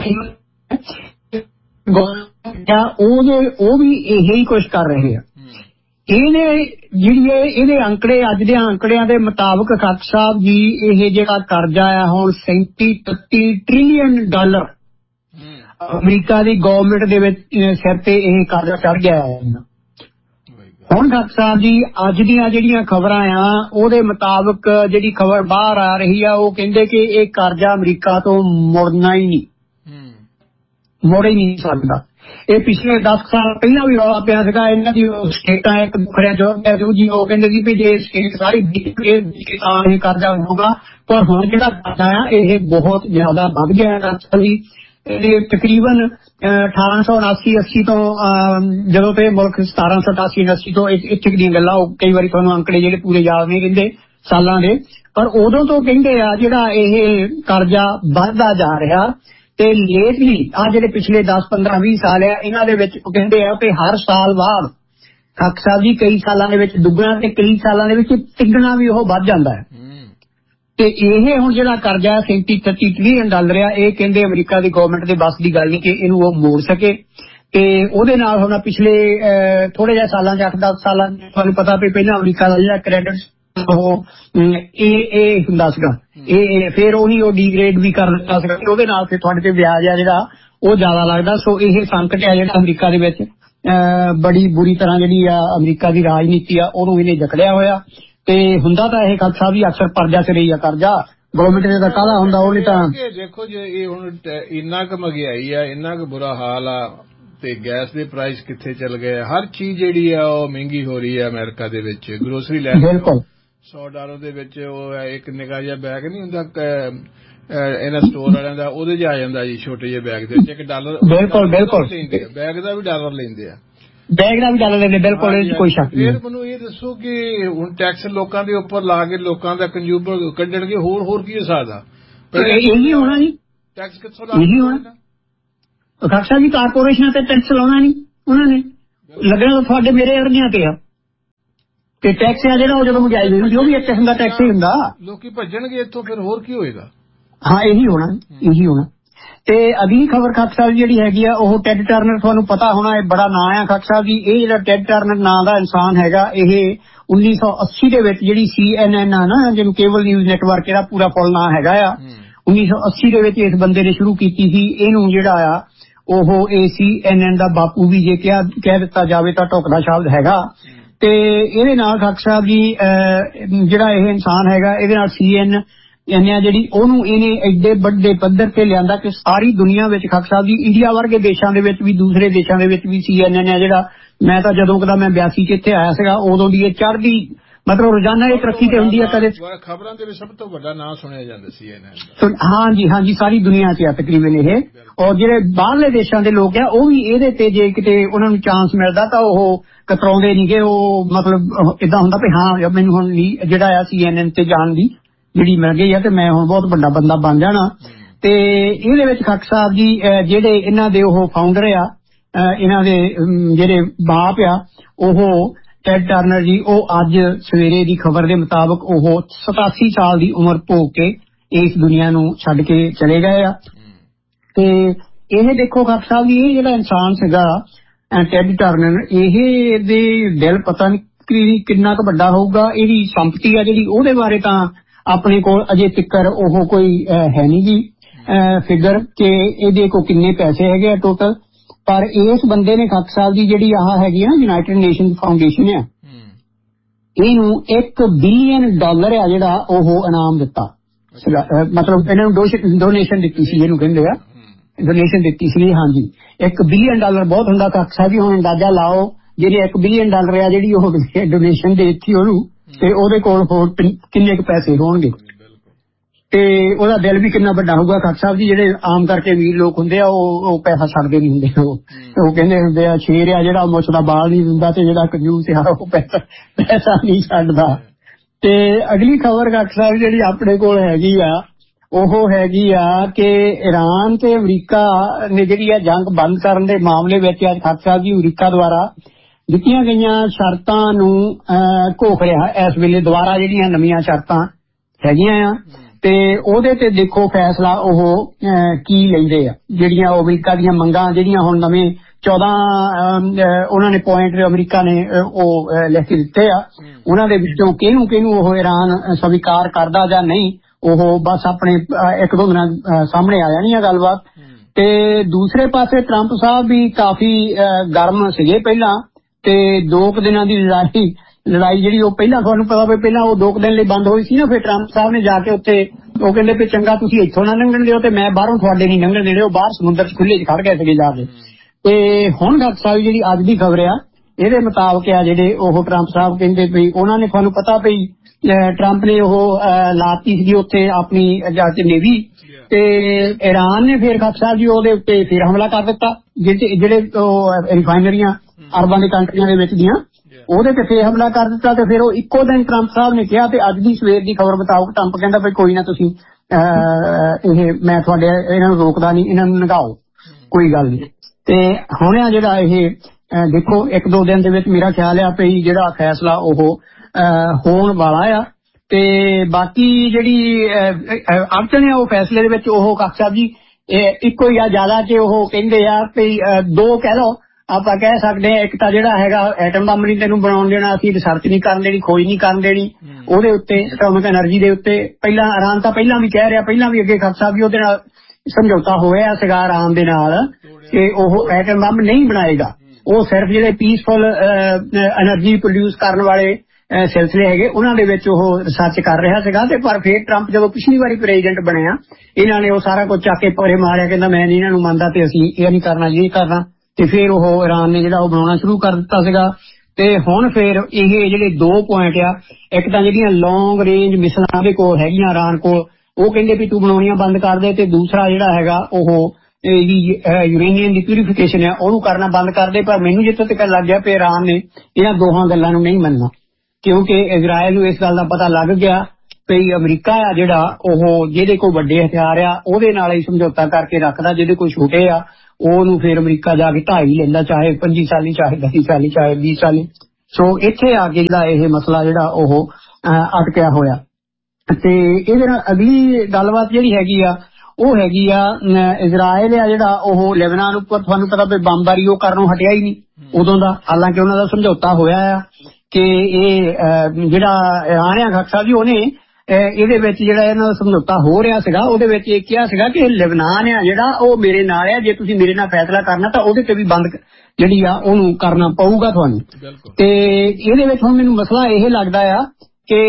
ਉਹ ਵੀ ਇਹੀ ਕੁਛ ਕਰ ਰਹੇ ਆ। ਇਹਨੇ ਜਿਹੜੀ ਇਹਦੇ ਅੰਕੜੇ, ਅੱਜ ਦੇ ਅੰਕੜਿਆਂ ਦੇ ਮੁਤਾਬਕ ਖੱਕ ਸਾਹਿਬ ਜੀ, ਇਹ ਜਿਹੜਾ ਕਰਜ਼ਾ ਆ ਹੁਣ ਸੈਂਤੀ ਇਕੱਤੀ ਟ੍ਰਿਲੀਅਨ ਡਾਲਰ ਅਮਰੀਕਾ ਦੀ ਗਵਰਨਮੈਂਟ ਦੇ ਵਿੱਚ ਸਿਰ ਤੇ ਇਹ ਕਰਜ਼ਾ ਚੜ ਗਿਆ ਹੈ। ਹੁਣ ਖੱਕ ਸਾਹਿਬ ਜੀ ਅੱਜ ਦੀਆਂ ਜਿਹੜੀਆਂ ਖਬਰਾਂ ਆ ਉਹਦੇ ਮੁਤਾਬਕ ਜਿਹੜੀ ਖਬਰ ਬਾਹਰ ਆ ਰਹੀ ਆ, ਉਹ ਕਹਿੰਦੇ ਕਿ ਇਹ ਕਰਜ਼ਾ ਅਮਰੀਕਾ ਤੋਂ ਮੁੜਨਾ ਹੀ ਨਹੀਂ, ਮੁੜ ਹੀ ਨਹੀਂ ਸਕਦਾ। ਇਹ ਪਿਛਲੇ ਦਸ ਸਾਲ ਪਹਿਲਾਂ ਵੀ ਰੌਲਾ ਪਿਆ ਸੀਗਾ, ਇਹਨਾਂ ਦੀ ਸਟੇਟਾਂ ਇੱਕ ਦੁਖੜਿਆ ਜੋ ਜੀ ਉਹ ਕਹਿੰਦੇ ਸੀ ਵੀ ਜੇ ਸਟੇਟ ਸਾਰੀ ਕਿਸਾਨ ਇਹ ਕਰਜ਼ਾ ਹੋਊਗਾ, ਪਰ ਹੁਣ ਜਿਹੜਾ ਕਰਜ਼ਾ ਆ ਇਹ ਬਹੁਤ ਜ਼ਿਆਦਾ ਵੱਧ ਗਿਆ ਹੈ ਜੀ। ਇਹ ਤਕਰੀਬਨ ਅਠਾਰਾਂ ਸੌ ਉਨਾਸੀ ਅੱਸੀ ਤੋਂ ਜਦੋਂ ਤੇ ਮੁਲਕ ਸਤਾਰਾਂ ਸੌ ਅਠਾਸੀ ਉਨਾਸੀ ਤੋਂ ਇੱਥੇ ਦੀਆਂ ਗੱਲਾਂ, ਉਹ ਕਈ ਵਾਰੀ ਤੁਹਾਨੂੰ ਅੰਕੜੇ ਜਿਹੜੇ ਪੂਰੇ ਯਾਦ ਨਹੀਂ ਰਹਿੰਦੇ ਸਾਲਾਂ ਦੇ, ਪਰ ਉਦੋਂ ਤੋਂ ਕਹਿੰਦੇ ਆ ਜਿਹੜਾ ਇਹ ਕਰਜ਼ਾ ਵੱਧਦਾ ਜਾ ਰਿਹਾ। ਤੇ ਲੇਟਲੀ ਆ ਜਿਹੜੇ ਪਿਛਲੇ ਦਸ ਪੰਦਰਾਂ ਵੀਹ ਸਾਲ ਆ ਇਹਨਾਂ ਦੇ ਵਿੱਚ ਉਹ ਕਹਿੰਦੇ ਆ ਕਿ ਹਰ ਸਾਲ ਬਾਅਦ ਖੱਕ ਸਾਹਿਬ ਜੀ ਕਈ ਸਾਲਾਂ ਦੇ ਵਿੱਚ ਦੁੱਗਣਾ ਤੇ ਕਈ ਸਾਲਾਂ ਦੇ ਵਿੱਚ ਤਿੱਗਣਾ ਵੀ ਉਹ ਵੱਧ ਜਾਂਦਾ ਹੈ। ਤੇ ਇਹ ਹੁਣ ਜਿਹੜਾ ਕਰਜ਼ਾ ਸੈਂਤੀ ਤੱਤੀ ਟ੍ਰਿਲੀਅਨ ਡਾਲਰ ਆ, ਇਹ ਕਹਿੰਦੇ ਅਮਰੀਕਾ ਦੀ ਗਵਰਨਮੈਂਟ ਦੇ ਬਸ ਦੀ ਗੱਲ ਨਹੀਂ ਕਿ ਇਹਨੂੰ ਉਹ ਮੋੜ ਸਕੇ। ਤੇ ਉਹਦੇ ਨਾਲ ਹੁਣ ਪਿਛਲੇ ਥੋੜੇ ਜਿਹੇ ਸਾਲਾਂ ਚ ਅੱਠ ਦਸ ਸਾਲਾਂ ਤੁਹਾਨੂੰ ਪਤਾ ਵੀ ਪਹਿਲਾਂ ਅਮਰੀਕਾ ਦਾ ਜਿਹੜਾ ਕ੍ਰੈਡਿਟ ਉਹ ਇਹ ਇਹ ਹੁੰਦਾ ਸੀਗਾ, ਇਹ ਫਿਰ ਉਹੀ ਉਹ ਡੀਗ੍ਰੇਡ ਵੀ ਕਰ ਦਿੱਤਾ ਸੀਗਾ, ਉਹਦੇ ਨਾਲ ਫਿਰ ਤੁਹਾਡੇ ਤੇ ਵਿਆਜ ਆ ਜਿਹੜਾ ਉਹ ਜ਼ਿਆਦਾ ਲੱਗਦਾ। ਸੋ ਇਹ ਸੰਕਟ ਆ ਜਿਹੜਾ ਅਮਰੀਕਾ ਦੇ ਵਿੱਚ ਬੜੀ ਬੁਰੀ ਤਰ੍ਹਾਂ ਜਿਹੜੀ ਆ ਅਮਰੀਕਾ ਦੀ ਰਾਜਨੀਤੀ ਆ ਉਹਨੂੰ ਇਹਨੇ ਜਕੜਿਆ ਹੋਇਆ। ਤੇ ਹੁੰਦਾ ਤਾਂ ਇਹ ਖੱਕ ਸਾਹਿਬ ਵੀ ਅਕਸਰ ਪਰਜਾ ਚ ਰਹੀ ਆ ਕਰਜ਼ਾ ਗਵਰਨਮੈਂਟ ਨੇ ਤਾਂ ਕਾਹਦਾ ਹੁੰਦਾ ਉਹ ਨਹੀਂ ਤਾਂ ਦੇਖੋ ਜੇ ਇਹ ਹੁਣ ਇੰਨਾ ਕੁ ਮਹਿੰਗਾਈ ਆ, ਇੰਨਾ ਕੁ ਬੁਰਾ ਹਾਲ ਆ ਤੇ ਗੈਸ ਦੇ ਪ੍ਰਾਈਸ ਕਿੱਥੇ ਚੱਲ ਗਏ, ਹਰ ਚੀਜ਼ ਜਿਹੜੀ ਆ ਉਹ ਮਹਿੰਗੀ ਹੋ ਰਹੀ ਹੈ ਅਮਰੀਕਾ ਦੇ ਵਿੱਚ। ਗਰੋਸਰੀ ਲੈ ਬਿਲਕੁਲ ਸੌ ਡਾਲਰ ਦੇ ਵਿੱਚ ਉਹ ਇੱਕ ਨਿੱਕਾ ਜਿਹਾ ਬੈਗ ਨਹੀਂ ਹੁੰਦਾ ਇਹਨਾਂ ਸਟੋਰ ਵਾਲਿਆਂ ਦਾ, ਉਹਦੇ ਚ ਆ ਜਾਂਦਾ ਜੀ ਛੋਟੇ ਜਿਹੇ ਬੈਗ ਦੇ ਵਿੱਚ ਇੱਕ ਡਾਲਰ। ਬਿਲਕੁਲ ਬਿਲਕੁਲ ਬੈਗ ਦਾ ਵੀ ਡਾਲਰ ਲੈਂਦੇ ਆ, ਬੈਗ ਦਾ ਵੀ ਡਾਲਰ ਲੈਂਦੇ, ਬਿਲਕੁਲ ਇਹ ਕੋਈ ਸ਼ੱਕ ਨਹੀਂ। ਫਿਰ ਮੈਨੂੰ ਇਹ ਦੱਸੋ ਕਿ ਹੁਣ ਟੈਕਸ ਲੋਕਾਂ ਦੇ ਉੱਪਰ ਲਾ ਕੇ ਲੋਕਾਂ ਦਾ ਕੰਜ਼ਿਊਮਰ ਕੱਢਣਗੇ, ਹੋਰ ਹੋਰ ਕੀ ਹਿਸਾਬ ਆ? ਇਹੀ ਹੋਣਾ ਜੀ, ਟੈਕਸ ਕਿੱਥੋਂ ਲਾ ਇਹੀ ਹੋਣਾ ਖੱਕ ਸਾਹਿਬ ਜੀ। ਕਾਰਪੋਰੇਸ਼ਨਾਂ ਤੇ ਟੈਕਸ ਲਾਉਣਾ ਨਹੀਂ ਉਹਨਾਂ ਨੇ, ਲੱਗਣਾ ਤੁਹਾਡੇ ਮੇਰੇ ਵਰਗਿਆਂ ਤੇ ਆ। ਤੇ ਟੈਕਸ ਆ ਜਿਹੜਾ ਉਹ ਜਦੋਂ ਮਹਿੰਗਾਈ ਹੁੰਦੀ ਉਹ ਵੀ ਇੱਕ ਕਿਸਮ ਦਾ ਟੈਕਸ ਹੀ ਹੁੰਦਾ, ਲੋਕੀ ਭੱਜਣਗੇ ਇੱਥੋਂ, ਫਿਰ ਹੋਰ ਕੀ ਹੋਏਗਾ? ਹਾਂ ਇਹੀ ਹੋਣਾ, ਇਹੀ ਹੋਣਾ। ਤੇ ਅਗਲੀ ਖਬਰ ਖੱਕ ਸਾਹਿਬ ਜਿਹੜੀ ਹੈਗੀ ਆ ਉਹ ਟੈਡ ਟਰਨਰ, ਤੁਹਾਨੂੰ ਪਤਾ ਹੋਣਾ ਇਹ ਬੜਾ ਨਾਂ ਆ ਖੱਕ ਸਾਹਿਬ ਜੀ। ਇਹ ਜਿਹੜਾ ਟੈਡ ਟਰਨਰ ਨਾਂ ਦਾ ਇਨਸਾਨ ਹੈਗਾ, ਇਹ ਉੱਨੀ ਸੌ ਅੱਸੀ ਦੇ ਵਿੱਚ ਜਿਹੜੀ ਸੀ ਐਨ ਐਨ ਆ ਨਾ, ਜਿਹਨੂੰ ਕੇਬਲ ਨਿਊਜ਼ ਨੈਟਵਰਕ ਇਹਦਾ ਪੂਰਾ ਫੁੱਲ ਨਾਂ ਹੈਗਾ ਆ, ਉੱਨੀ ਸੌ ਅੱਸੀ ਦੇ ਵਿੱਚ ਇਸ ਬੰਦੇ ਨੇ ਸ਼ੁਰੂ ਕੀਤੀ ਸੀ। ਇਹਨੂੰ ਜਿਹੜਾ ਆ ਉਹ ਇਹ ਸੀ ਐਨ ਐਨ ਦਾ ਬਾਪੂ ਵੀ ਜੇ ਕਿਹਾ ਕਹਿ ਦਿੱਤਾ ਜਾਵੇ ਤਾਂ ਢੁਕਦਾ ਸ਼ਬਦ ਹੈਗਾ। ਤੇ ਇਹਦੇ ਨਾਲ ਖੱਕ ਸਾਹਿਬ ਜੀ ਜਿਹੜਾ ਇਹ ਇਨਸਾਨ ਹੈਗਾ ਇਹਦੇ ਨਾਲ ਸੀ ਐਨ ਐਨ ਆ ਜਿਹੜੀ ਉਹਨੂੰ ਇਹਨੇ ਐਡੇ ਵੱਡੇ ਪੱਧਰ ਤੇ ਲਿਆਂਦਾ ਕਿ ਸਾਰੀ ਦੁਨੀਆ ਵਿੱਚ ਖੱਕ ਸਾਹਿਬ ਜੀ ਇੰਡੀਆ ਵਰਗੇ ਦੇਸ਼ਾਂ ਦੇ ਵਿੱਚ ਵੀ ਦੂਸਰੇ ਦੇਸ਼ਾਂ ਦੇ ਵਿੱਚ ਵੀ ਸੀ ਐਨ ਐਨ ਆ ਜਿਹੜਾ, ਮੈਂ ਤਾਂ ਜਦੋਂ ਕਦਾ ਮੈਂ ਬਿਆਸੀ ਚ ਇੱਥੇ ਆਇਆ ਸੀਗਾ ਉਦੋਂ ਦੀ ਇਹ ਚੜ੍ਹਦੀ ਮਤਲਬ ਰੋਜ਼ਾਨਾ ਇਹ ਤਰੱਕੀ ਤੇ ਹੁੰਦੀ ਹੈ। ਕਦੇ ਖਬਰਾਂ ਦੇ ਵਿੱਚ ਸਭ ਤੋਂ ਵੱਡਾ ਨਾਂ ਸੁਣਿਆ ਜਾਂਦਾ ਸੀ ਐਨ ਐਨ। ਹਾਂਜੀ ਹਾਂਜੀ ਸਾਰੀ ਦੁਨੀਆ ਚ ਆ ਤਕਰੀਬਨ ਇਹ। ਔਰ ਜਿਹੜੇ ਬਾਹਰਲੇ ਦੇਸ਼ਾਂ ਦੇ ਲੋਕ ਆ ਉਹ ਵੀ ਇਹਦੇ ਤੇ ਜੇ ਕਿਤੇ ਉਹਨਾਂ ਨੂੰ ਚਾਂਸ ਮਿਲਦਾ ਤਾਂ ਉਹ ਕਤਰਾਉਂਦੇ ਨਹੀਂ ਗੇ, ਉਹ ਮਤਲਬ ਏਦਾਂ ਹੁੰਦਾ ਵੀ ਹਾਂ ਮੈਨੂੰ ਹੁਣ ਜਿਹੜਾ ਆ ਸੀ ਐਨ ਐਨ ਤੇ ਜਾਣ ਦੀ ਜਿਹੜੀ ਮਿਲ ਗਈ ਆ ਤੇ ਮੈਂ ਹੁਣ ਬਹੁਤ ਵੱਡਾ ਬੰਦਾ ਬਣ ਜਾਣਾ। ਤੇ ਇਹਦੇ ਵਿੱਚ ਖੱਕ ਸਾਹਿਬ ਜੀ ਜਿਹੜੇ ਇਹਨਾਂ ਦੇ ਉਹ ਫਾਊਂਡਰ ਆ, ਇਹਨਾਂ ਦੇ ਜਿਹੜੇ ਬਾਪ ਆ ਉਹ ਟੈਡ ਟਰਨਰ ਜੀ, ਉਹ ਅੱਜ ਸਵੇਰੇ ਦੀ ਖਬਰ ਦੇ ਮੁਤਾਬਕ ਉਹ ਸਤਾਸੀ ਸਾਲ ਦੀ ਉਮਰ ਭੋਗ ਕੇ ਇਸ ਦੁਨੀਆ ਨੂੰ ਛੱਡ ਕੇ ਚਲੇ ਗਏ ਆ। ਤੇ ਇਹ ਦੇਖੋ ਖੱਕ ਸਾਹਿਬ ਜੀ ਇਹ ਜਿਹੜਾ ਇਨਸਾਨ ਸੀਗਾ ਟੈਡ ਟਰਨਰ, ਇਹ ਇਹਦੇ ਦਿਲ ਪਤਾ ਨਹੀਂ ਕਿੰਨਾ ਕੁ ਵੱਡਾ ਹੋਊਗਾ, ਇਹਦੀ ਸੰਪਤੀ ਆ ਜਿਹੜੀ ਉਹਦੇ ਬਾਰੇ ਤਾਂ ਆਪਣੇ ਕੋਲ ਅਜੇ ਤੱਕਰ ਉਹ ਕੋਈ ਹੈ ਨਹੀਂ ਜੀ ਫਿਗਰ ਕਿ ਇਹਦੇ ਕੋਲ ਕਿੰਨੇ ਪੈਸੇ ਹੈਗੇ ਆ ਟੋਟਲ। ਪਰ ਇਸ ਬੰਦੇ ਨੇ ਖੱਕ ਸਾਹਿਬ ਦੀ ਜਿਹੜੀ ਆਹ ਹੈਗੀ ਆ ਯੂਨਾਈਟਿਡ ਨੇਸ਼ਨ ਫਾਊਂਡੇਸ਼ਨ ਆ, ਇਹਨੂੰ ਇੱਕ ਬਿਲੀਅਨ ਡਾਲਰ ਆ ਜਿਹੜਾ ਉਹ ਇਨਾਮ ਦਿੱਤਾ, ਮਤਲਬ ਇਹਨਾਂ ਨੂੰ ਡੋਨੇਸ਼ਨ ਦਿੱਤੀ ਸੀ, ਇਹਨੂੰ ਕਹਿੰਦੇ ਆ ਡੋਨੇਸ਼ਨ ਦਿੱਤੀ ਸੀ। ਹਾਂਜੀ ਇੱਕ ਬਿਲੀਅਨ ਡਾਲਰ ਬਹੁਤ ਹੁੰਦਾ ਖੱਕ ਸਾਹਿਬ ਜੀ। ਹੁਣ ਅੰਦਾਜ਼ਾ ਲਾਓ ਜਿਹੜੇ ਇੱਕ ਬਿਲੀਅਨ ਡਾਲਰ ਆ ਜਿਹੜੀ ਉਹ ਡੋਨੇਸ਼ਨ ਦੇ ਦਿੱਤੀ ਉਹਨੂੰ, ਤੇ ਉਹਦੇ ਕੋਲ ਹੋਰ ਕਿੰਨੇ ਕੁ ਪੈਸੇ ਹੋਣਗੇ ਤੇ ਉਹਦਾ ਦਿਲ ਵੀ ਕਿੰਨਾ ਵੱਡਾ ਹੋਊਗਾ ਖੱਕ ਸਾਹਿਬ ਜੀ। ਜਿਹੜੇ ਆਮ ਕਰਕੇ ਵੀਰ ਲੋਕ ਹੁੰਦੇ ਆ ਉਹ ਉਹ ਪੈਸਾ ਛੱਡਦੇ ਨਹੀਂ ਹੁੰਦੇ, ਉਹ ਉਹ ਕਹਿੰਦੇ ਹੁੰਦੇ ਆ ਸ਼ੇਰ ਆ ਜਿਹੜਾ ਮੁੱਛ ਦਾ ਬਾਲ ਨਹੀਂ ਦਿੰਦਾ ਤੇ ਜਿਹੜਾ ਕੰਜੂਸ ਆ ਉਹ ਪੈਸਾ ਪੈਸਾ ਨਹੀਂ ਛੱਡਦਾ। ਤੇ ਅਗਲੀ ਖਬਰ ਖੱਕ ਸਾਹਿਬ ਜਿਹੜੀ ਆਪਣੇ ਕੋਲ ਹੈਗੀ ਆ ਉਹ ਹੈਗੀ ਆ ਕਿ ਈਰਾਨ ਤੇ ਅਮਰੀਕਾ ਨੇ ਜਿਹੜੀ ਆ ਜੰਗ ਬੰਦ ਕਰਨ ਦੇ ਮਾਮਲੇ ਵਿੱਚ ਅੱਜ ਖੱਕ ਸਾਹਿਬ ਜੀ ਅਮਰੀਕਾ ਦੁਆਰਾ ਦਿੱਤੀਆਂ ਗਈਆਂ ਸ਼ਰਤਾਂ ਨੂੰ ਘੋਖ ਰਿਹਾ ਇਸ ਵੇਲੇ ਦੁਬਾਰਾ, ਜਿਹੜੀਆਂ ਨਵੀਆਂ ਸ਼ਰਤਾਂ ਹੈਗੀਆਂ ਆ ਤੇ ਉਹਦੇ ਤੇ ਦੇਖੋ ਫੈਸਲਾ ਉਹ ਕੀ ਲੈਂਦੇ ਆ। ਜਿਹੜੀਆਂ ਉਹ ਅਮਰੀਕਾ ਦੀਆਂ ਮੰਗਾਂ ਜਿਹੜੀਆਂ ਹੁਣ ਨਵੇਂ ਚੌਦਾਂ ਉਹਨਾਂ ਨੇ ਪੁਆਇੰਟ ਅਮਰੀਕਾ ਨੇ ਉਹ ਲਿਖ ਕੇ ਦਿੱਤੇ ਆ, ਉਹਨਾਂ ਦੇ ਵਿੱਚੋਂ ਕਿਹਨੂੰ ਕਿਹਨੂੰ ਉਹ ਈਰਾਨ ਸਵੀਕਾਰ ਕਰਦਾ ਜਾਂ ਨਹੀਂ, ਉਹ ਬਸ ਆਪਣੇ ਇੱਕ ਦੋ ਦਿਨਾਂ ਸਾਹਮਣੇ ਆ ਜਾਣੀ ਆ ਗੱਲਬਾਤ। ਤੇ ਦੂਸਰੇ ਪਾਸੇ ਟਰੰਪ ਸਾਹਿਬ ਵੀ ਕਾਫੀ ਗਰਮ ਸੀਗੇ ਪਹਿਲਾਂ, ਤੇ ਦੋ ਕੁ ਦਿਨਾਂ ਦੀ ਲੜਾਈ ਲੜਾਈ ਜਿਹੜੀ ਉਹ ਪਹਿਲਾਂ ਤੁਹਾਨੂੰ ਪਤਾ ਵੀ ਪਹਿਲਾਂ ਉਹ ਦੋ ਕੁ ਦਿਨ ਲਈ ਬੰਦ ਹੋਈ ਸੀ ਨਾ, ਫਿਰ ਟਰੰਪ ਸਾਹਿਬ ਨੇ ਜਾ ਕੇ ਉੱਥੇ ਉਹ ਕਹਿੰਦੇ ਵੀ ਚੰਗਾ ਤੁਸੀਂ ਇੱਥੋਂ ਨਾ ਲੰਘਣ ਦਿਓ ਤੇ ਮੈਂ ਬਾਹਰੋਂ ਤੁਹਾਡੇ ਨਹੀਂ ਲੰਘਣ ਦੇਣੇ, ਉਹ ਬਾਹਰ ਸਮੁੰਦਰ 'ਚ ਖੁੱਲੇ 'ਚ ਖੜ ਗਏ ਸੀਗੇ ਜਾ ਕੇ। ਤੇ ਹੁਣ ਡਾਕਟਰ ਸਾਹਿਬ ਜਿਹੜੀ ਅੱਜ ਦੀ ਖਬਰ ਆ ਇਹਦੇ ਮੁਤਾਬਕ ਆ ਜਿਹੜੇ ਉਹ ਟਰੰਪ ਸਾਹਿਬ ਕਹਿੰਦੇ ਵੀ ਉਹਨਾਂ ਨੇ ਤੁਹਾਨੂੰ ਪਤਾ ਵੀ ਟਰੰਪ ਨੇ ਉਹ ਲਾਤੀ ਸੀਗੀ ਉੱਥੇ ਆਪਣੀ ਜਾ ਕੇ ਨੇਵੀ, ਤੇ ਈਰਾਨ ਨੇ ਫਿਰ ਡਾਕਟਰ ਸਾਹਿਬ ਜੀ ਉਹਦੇ ਉੱਤੇ ਫਿਰ ਹਮਲਾ ਕਰ ਦਿੱਤਾ, ਜਿਹੜੇ ਜਿਹੜੇ ਰਿਫਾਈਨਰੀਆਂ ਅਰਬਾਂ ਦੇ ਕੰਟਰੀਆਂ ਦੇ ਵਿੱਚ ਦੀਆਂ ਉਹਦੇ ਤੇ ਫੇਰ ਹਮਲਾ ਕਰ ਦਿੱਤਾ। ਤੇ ਫਿਰ ਉਹ ਇੱਕੋ ਦਿਨ ਟਰੰਪ ਸਾਹਿਬ ਨੇ ਕਿਹਾ, ਤੇ ਅੱਜ ਦੀ ਸਵੇਰ ਦੀ ਖਬਰ ਮੁਤਾਬਕ ਟਰੰਪ ਕਹਿੰਦਾ ਵੀ ਕੋਈ ਨਾ ਤੁਸੀਂ ਇਹ ਮੈਂ ਤੁਹਾਡੇ ਇਹਨਾਂ ਨੂੰ ਰੋਕਦਾ ਨਹੀਂ, ਇਹਨਾਂ ਨੂੰ ਲੰਘਾਓ ਕੋਈ ਗੱਲ ਨਹੀਂ। ਤੇ ਹੁਣ ਆ ਜਿਹੜਾ ਇਹ ਦੇਖੋ ਇੱਕ ਦੋ ਦਿਨ ਦੇ ਵਿੱਚ ਮੇਰਾ ਖਿਆਲ ਆ ਵੀ ਜਿਹੜਾ ਫੈਸਲਾ ਉਹ ਹੋਣ ਵਾਲਾ ਆ। ਤੇ ਬਾਕੀ ਜਿਹੜੀ ਅੜਚਣ ਆ ਉਹ ਫੈਸਲੇ ਦੇ ਵਿੱਚ ਉਹ ਕਾਕਾ ਸਾਹਿਬ ਜੀ ਇੱਕੋ ਹੀ ਆ, ਜ਼ਿਆਦਾ ਚ ਉਹ ਕਹਿੰਦੇ ਆ ਵੀ ਦੋ ਕਹਿ ਲਓ ਆਪਾਂ ਕਹਿ ਸਕਦੇ ਹਾਂ। ਇੱਕ ਤਾਂ ਜਿਹੜਾ ਹੈਗਾ ਐਟਮ ਬੰਬ ਨਹੀਂ ਤੈਨੂੰ ਬਣਾਉਣ ਦੇਣਾ, ਅਸੀਂ ਰਿਸਰਚ ਨਹੀਂ ਕਰਨ ਦੇਣੀ, ਖੋਜ ਨਹੀਂ ਕਰਨ ਦੇਣੀ ਉਹਦੇ ਉੱਤੇ, ਐਟੋਮਿਕ ਐਨਰਜੀ ਦੇ ਉੱਤੇ। ਪਹਿਲਾਂ ਇਰਾਨ ਤਾਂ ਪਹਿਲਾਂ ਵੀ ਕਹਿ ਰਿਹਾ, ਪਹਿਲਾਂ ਵੀ ਅੱਗੇ ਖਾਲਸਾ ਵੀ ਉਹਦੇ ਨਾਲ ਸਮਝੌਤਾ ਹੋਇਆ ਸੀਗਾ ਇਰਾਨ ਦੇ ਨਾਲ ਕਿ ਉਹ ਐਟਮ ਬੰਬ ਨਹੀਂ ਬਣਾਏਗਾ, ਉਹ ਸਿਰਫ ਜਿਹੜੇ ਪੀਸਫੁਲ ਐਨਰਜੀ ਪ੍ਰੋਡਿਊਸ ਕਰਨ ਵਾਲੇ ਸਿਲਸਿਲੇ ਹੈਗੇ ਉਹਨਾਂ ਦੇ ਵਿੱਚ ਉਹ ਰਿਸਰਚ ਕਰ ਰਿਹਾ ਸੀਗਾ। ਤੇ ਪਰ ਫਿਰ ਟਰੰਪ ਜਦੋਂ ਪਿਛਲੀ ਵਾਰੀ ਪ੍ਰੈਜ਼ੀਡੈਂਟ ਬਣਿਆ ਇਹਨਾਂ ਨੇ ਉਹ ਸਾਰਾ ਕੁਝ ਚੱਕ ਕੇ ਪਰੇ ਮਾਰਿਆ, ਕਹਿੰਦਾ ਮੈਂ ਨਹੀਂ ਇਹਨਾਂ ਨੂੰ ਮੰਨਦਾ ਤੇ ਅਸੀਂ ਇਹ ਨਹੀਂ ਕਰਨਾ ਇਹ ਕਰਨਾ। ਤੇ ਫਿਰ ਉਹ ਇਰਾਨ ਨੇ ਜਿਹੜਾ ਉਹ ਬਣਾਉਣਾ ਸ਼ੁਰੂ ਕਰ ਦਿੱਤਾ ਸੀਗਾ। ਤੇ ਹੁਣ ਫਿਰ ਇਹ ਜਿਹੜੇ ਦੋ ਪੁਆਇੰਟ ਆ, ਇੱਕ ਤਾਂ ਜਿਹੜੀਆਂ ਲੌਂਗ ਰੇਂਜ ਮਿਸਾਈਲਾਂ ਦੇ ਕੋਲ ਹੈਗੀਆਂ ਇਰਾਨ ਕੋਲ, ਉਹ ਕਹਿੰਦੇ ਵੀ ਤੂੰ ਬਣਾਉਣੀਆਂ ਬੰਦ ਕਰ ਦੇ, ਤੇ ਦੂਸਰਾ ਜਿਹੜਾ ਹੈਗਾ ਉਹ ਯੂਰੇਨੀਅਮ ਦੀ ਪਿਊਰੀਫਿਕੇਸ਼ਨ ਆ ਉਹਨੂੰ ਕਰਨਾ ਬੰਦ ਕਰ ਦੇ। ਪਰ ਮੈਨੂੰ ਜਿੱਥੋਂ ਤੱਕ ਲੱਗ ਗਿਆ ਵੀ ਇਰਾਨ ਨੇ ਇਹਨਾਂ ਦੋਹਾਂ ਗੱਲਾਂ ਨੂੰ ਨਹੀਂ ਮੰਨਣਾ, ਕਿਉਂਕਿ ਇਜ਼ਰਾਈਲ ਨੂੰ ਇਸ ਗੱਲ ਦਾ ਪਤਾ ਲੱਗ ਗਿਆ ਵੀ ਅਮਰੀਕਾ ਆ ਜਿਹੜਾ ਉਹ ਜਿਹਦੇ ਕੋਲ ਵੱਡੇ ਹਥਿਆਰ ਆ ਉਹਦੇ ਨਾਲ ਹੀ ਸਮਝੌਤਾ ਕਰਕੇ ਰੱਖਦਾ, ਜਿਹਦੇ ਕੋਲ ਛੋਟੇ ਆ ਉਹਨੂੰ ਫਿਰ ਅਮਰੀਕਾ ਜਾ ਕੇ ਢਾਈ ਲੈਂਦਾ, ਚਾਹੇ ਪੰਜੀ ਸਾਲੀ ਚਾਹੇ ਦਸ ਸਾਲੀ ਚਾਹੇ ਵੀਹ ਸਾਲੀ। ਸੋ ਇੱਥੇ ਆ ਕੇ ਜਿਹੜਾ ਇਹ ਮਸਲਾ ਜਿਹੜਾ ਉਹ ਅਟਕਿਆ ਹੋਇਆ। ਤੇ ਇਹਦੇ ਨਾਲ ਅਗਲੀ ਗੱਲਬਾਤ ਜਿਹੜੀ ਹੈਗੀ ਆ ਉਹ ਹੈਗੀ ਆ ਇਜ਼ਰਾਈਲ ਆ ਜਿਹੜਾ ਉਹ ਲੈਬਨਾਨ ਉੱਪਰ ਤੁਹਾਨੂੰ ਪਤਾ ਵੀ ਬੰਬਾਰੀ ਉਹ ਕਰਨੋਂ ਹਟਿਆ ਹੀ ਨਹੀਂ ਉਦੋਂ ਦਾ, ਹਾਲਾਂਕਿ ਉਹਨਾਂ ਦਾ ਸਮਝੌਤਾ ਹੋਇਆ ਆ ਕਿ ਇਹ ਜਿਹੜਾ ਇਰਾਨ ਆ ਖਾਲਸਾ ਜੀ ਉਹਨੇ ਇਹਦੇ ਵਿੱਚ ਜਿਹੜਾ ਇਹਨਾਂ ਦਾ ਸਮਝੌਤਾ ਹੋ ਰਿਹਾ ਸੀਗਾ ਉਹਦੇ ਵਿੱਚ ਇਹ ਕਿਹਾ ਸੀਗਾ ਕਿ ਲੈਬਨਾਨ ਆ ਜਿਹੜਾ ਉਹ ਮੇਰੇ ਨਾਲ ਆ, ਜੇ ਤੁਸੀਂ ਮੇਰੇ ਨਾਲ ਫੈਸਲਾ ਕਰਨਾ ਤਾਂ ਉਹਦੇ ਤੇ ਵੀ ਬੰਦ ਜਿਹੜੀ ਆ ਉਹਨੂੰ ਕਰਨਾ ਪਊਗਾ ਤੁਹਾਨੂੰ। ਤੇ ਇਹਦੇ ਵਿੱਚ ਹੁਣ ਮੈਨੂੰ ਮਸਲਾ ਇਹ ਲੱਗਦਾ ਆ ਕਿ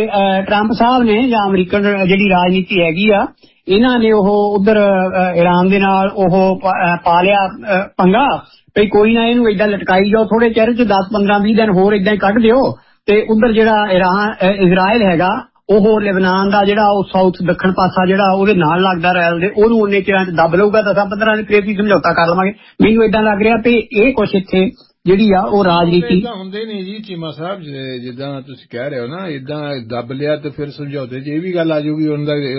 ਟਰੰਪ ਸਾਹਿਬ ਨੇ ਜਾਂ ਅਮਰੀਕਨ ਜਿਹੜੀ ਰਾਜਨੀਤੀ ਹੈਗੀ ਆ ਇਹਨਾਂ ਨੇ ਉਹ ਉਧਰ ਇਰਾਨ ਦੇ ਨਾਲ ਉਹ ਪਾ ਲਿਆ ਪੰਗਾ ਵੀ ਕੋਈ ਨਾ ਇਹਨੂੰ ਏਦਾਂ ਲਟਕਾਈ ਜਾਓ, ਥੋੜੇ ਚਿਰ ਚ ਦਸ ਪੰਦਰਾਂ ਵੀਹ ਦਿਨ ਹੋਰ ਏਦਾਂ ਹੀ ਕੱਢ ਦਿਓ। ਤੇ ਉਧਰ ਜਿਹੜਾ ਇਰਾਨ ਇਜ਼ਰਾਈਲ ਹੈਗਾ ਉਹ ਲੈਬਨਾਨ ਦਾ ਜਿਹੜਾ ਉਹ ਸਾਊਥ ਦੱਖਣ ਪਾਸਾ ਜਿਹੜਾ ਉਹਦੇ ਨਾਲ ਲੱਗਦਾ ਰੈਲ ਦੇ ਉਹਨੂੰ ਉਹਨੇ ਚਿਰਾਂ ਚ ਦੱਬ ਲਊਗਾ, ਦਸਾਂ ਪੰਦਰਾਂ ਦੇ ਫੇਰ ਵੀ ਸਮਝੌਤਾ ਕਰ ਲਵਾਂਗੇ। ਮੈਨੂੰ ਏਦਾਂ ਲੱਗ ਰਿਹਾ ਵੀ ਇਹ ਕੁਛ ਇੱਥੇ ਜਿਹੜੀ ਆ ਉਹ ਰਾਜਨੀਤੀ ਹੁੰਦੇ ਨਹੀਂ ਜੀ ਚੀਮਾ ਸਾਹਿਬ, ਜਿੱਦਾਂ ਤੁਸੀਂ ਕਹਿ ਰਹੇ ਹੋ ਨਾ ਏਦਾਂ ਦੱਬ ਲਿਆ ਤੇ ਫਿਰ ਸਮਝੌਤੇ ਚ ਇਹ ਵੀ ਗੱਲ ਆ ਜਾਊਗੀ ਉਹਨਾਂ ਦਾ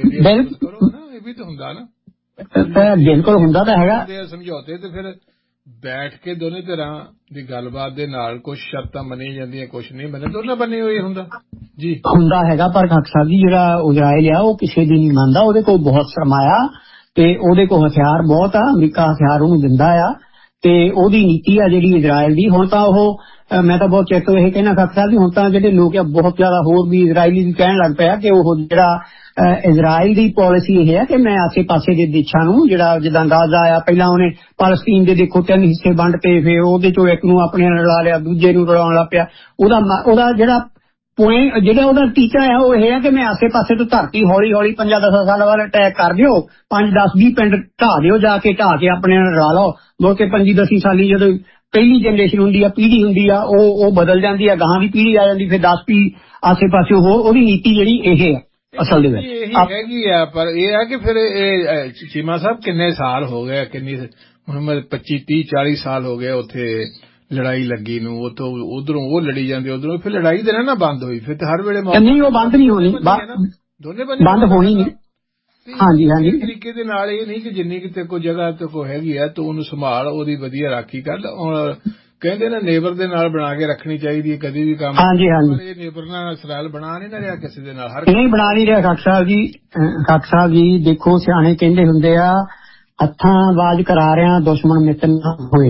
ਕਰੋ ਨਾ, ਇਹ ਵੀ ਤਾਂ ਹੁੰਦਾ ਨਾ, ਬਿਲਕੁਲ ਹੁੰਦਾ ਤਾਂ ਹੈਗਾ ਸਮਝੌਤੇ। ਤੇ ਫਿਰ ਬੈਠ ਕੇ ਦੋਨੇ ਧਿਰਾਂ ਦੀ ਗੱਲਬਾਤ ਦੇ ਨਾਲ ਕੁਛ ਸ਼ਰਤਾਂ ਮੰਨੀਆਂ ਜਾਂਦੀਆਂ ਕੁਛ ਨਹੀਂ ਮੰਨੇ, ਦੋਨਾਂ ਬੰਨੇ ਹੋਏ ਹੁੰਦਾ ਜੀ ਹੁੰਦਾ ਹੈਗਾ। ਪਰ ਖਾਲਸਾ ਸਾਹਿਬ ਜੀ ਜਿਹੜਾ ਇਜ਼ਰਾਈਲ ਆ ਉਹ ਕਿਸੇ ਦੀ ਨਹੀਂ ਮੰਨਦਾ, ਉਹਦੇ ਕੋਲ ਬਹੁਤ ਸਰਮਾਇਆ ਤੇ ਉਹਦੇ ਕੋਲ ਹਥਿਆਰ ਬਹੁਤ ਆ, ਅਮਰੀਕਾ ਹਥਿਆਰ ਉਹਨੂੰ ਦਿੰਦਾ ਆ ਤੇ ਉਹਦੀ ਨੀਤੀ ਆ ਜਿਹੜੀ ਇਜ਼ਰਾਈਲ ਦੀ। ਹੁਣ ਤਾਂ ਉਹ ਮੈਂ ਤਾਂ ਬਹੁਤ ਚਿਰ ਤੋਂ ਇਹ ਕਹਿਣਾ ਖਾਲਸਾ ਸਾਹਿਬ ਜੀ ਹੁਣ ਤਾਂ ਜਿਹੜੇ ਲੋਕ ਆ ਬਹੁਤ ਜ਼ਿਆਦਾ ਹੋਰ ਵੀ ਇਜ਼ਰਾਈਲੀ ਵੀ ਕਹਿਣ ਲੱਗ ਪਿਆ ਕਿ ਉਹ ਜਿਹੜਾ ਇਜ਼ਰਾਈਲ ਦੀ ਪਾਲਿਸੀ ਇਹ ਹੈ ਕਿ ਮੈਂ ਆਸੇ ਪਾਸੇ ਦੇ ਦੇਸ਼ਾਂ ਨੂੰ ਜਿਹੜਾ ਜਿੱਦਾਂ ਗਾਜ਼ਾ ਆ ਪਹਿਲਾਂ ਉਹਨੇ ਪਾਲਸਤੀਨ ਦੇ ਦੇਖੋ ਤਿੰਨ ਹਿੱਸੇ ਵੰਡ ਤੇ ਫਿਰ ਉਹਦੇ ਚੋਂ ਇੱਕ ਨੂੰ ਆਪਣੇ ਨਾਲ ਰਲਾ ਲਿਆ ਦੂਜੇ ਨੂੰ ਰਲਾਉਣ ਲੱਗ ਪਿਆ। ਉਹਦਾ ਉਹਦਾ ਜਿਹੜਾ ਪੁਆਇੰਟ ਜਿਹੜਾ ਉਹਦਾ ਟੀਚਾ ਆ ਉਹ ਇਹ ਹੈ ਕਿ ਮੈਂ ਆਸੇ ਪਾਸੇ ਤੋਂ ਧਰਤੀ ਹੌਲੀ ਹੌਲੀ ਪੰਜਾਂ ਦਸਾਂ ਸਾਲਾਂ ਬਾਅਦ ਅਟੈਕ ਕਰ ਦਿਓ, ਪੰਜ ਦਸ ਵੀਹ ਪਿੰਡ ਢਾਹ ਦਿਓ, ਜਾ ਕੇ ਢਾਹ ਕੇ ਆਪਣੇ ਨਾਲ ਰਲਾ ਲਓ। ਲੋਕ ਕੇ ਪੰਜੀ ਦਸੀ ਸਾਲੀ ਜਦੋਂ ਪਹਿਲੀ ਜਨਰੇਸ਼ਨ ਹੁੰਦੀ ਆ ਪੀੜ੍ਹੀ ਹੁੰਦੀ ਆ ਉਹ ਉਹ ਬਦਲ ਜਾਂਦੀ ਆ, ਗਾਹਾਂ ਦੀ ਪੀੜ੍ਹੀ ਆ ਜਾਂਦੀ, ਫਿਰ ਦਸ ਪੀ ਆਸੇ ਪਾਸੇ ਹੋਰ ਉਹਦੀ ਨੀਤੀ ਜਿਹੜੀ ਇਹ ਆ ਅਸਲ ਦੇ ਵਿੱਚ ਹੈਗੀ ਆ। ਪਰ ਇਹ ਆ ਕਿ ਫਿਰ ਇਹ ਚੀਮਾ ਸਾਹਿਬ ਕਿੰਨੇ ਸਾਲ ਹੋ ਗਏ, ਕਿੰਨੀ ਹੁਣ ਪੱਚੀ ਤੀਹ ਚਾਲੀ ਸਾਲ ਹੋ ਗਏ ਉੱਥੇ ਲੜਾਈ ਲੱਗੀ ਨੂੰ, ਉਥੋਂ ਉਧਰੋਂ ਉਹ ਲੜੀ ਜਾਂਦੇ ਉਧਰੋਂ, ਫਿਰ ਲੜਾਈ ਦੇ ਨਾ ਬੰਦ ਹੋਈ, ਫਿਰ ਹਰ ਵੇਲੇ ਨਹੀਂ ਉਹ ਬੰਦ ਨਹੀਂ ਹੋਣੀ, ਦੋਨੇ ਬੰਦੇ ਬੰਦ ਹੋਣੀ ਨਹੀਂ। ਹਾਂਜੀ ਹਾਂਜੀ ਤਰੀਕੇ ਦੇ ਨਾਲ ਇਹ ਨਹੀਂ ਕਿ ਜਿੰਨੀ ਕਿਤੇ ਕੋਈ ਜਗ੍ਹਾ ਤੇ ਕੋਈ ਹੈਗੀ ਆ ਤੂੰ ਉਹਨੂੰ ਸੰਭਾਲ, ਉਹਦੀ ਵਧੀਆ ਰਾਖੀ ਕਰ। ਕਹਿੰਦੇ ਨਾ ਨੇਬਰ ਦੇ ਨਾਲ ਬਣਾ ਕੇ ਰੱਖਣੀ ਚਾਹੀਦੀ ਹੈ ਕਦੀ ਵੀ ਕੰਮ। ਹਾਂਜੀ ਹਾਂਜੀ ਇਹ ਨੇਬਰ ਨਾਲ ਇਸਰਾਇਲ ਬਣਾ ਨਹੀਂ ਨਾ ਰਿਹਾ ਕਿਸੇ ਦੇ ਨਾਲ, ਹਰ ਨਹੀਂ ਬਣਾ ਨਹੀਂ ਰਿਹਾ ਖਾਲਸਾ ਸਾਹਿਬ ਜੀ। ਖਾਲਸਾ ਸਾਹਿਬ ਜੀ ਦੇਖੋ ਸਿਆਣੇ ਕਹਿੰਦੇ ਹੁੰਦੇ ਆ ਹੱਥਾਂ ਆਵਾਜ਼ ਕਰਾ ਰਿਆਂ ਦੁਸ਼ਮਣ ਮਿੱਤ ਨਾ ਹੋਏ,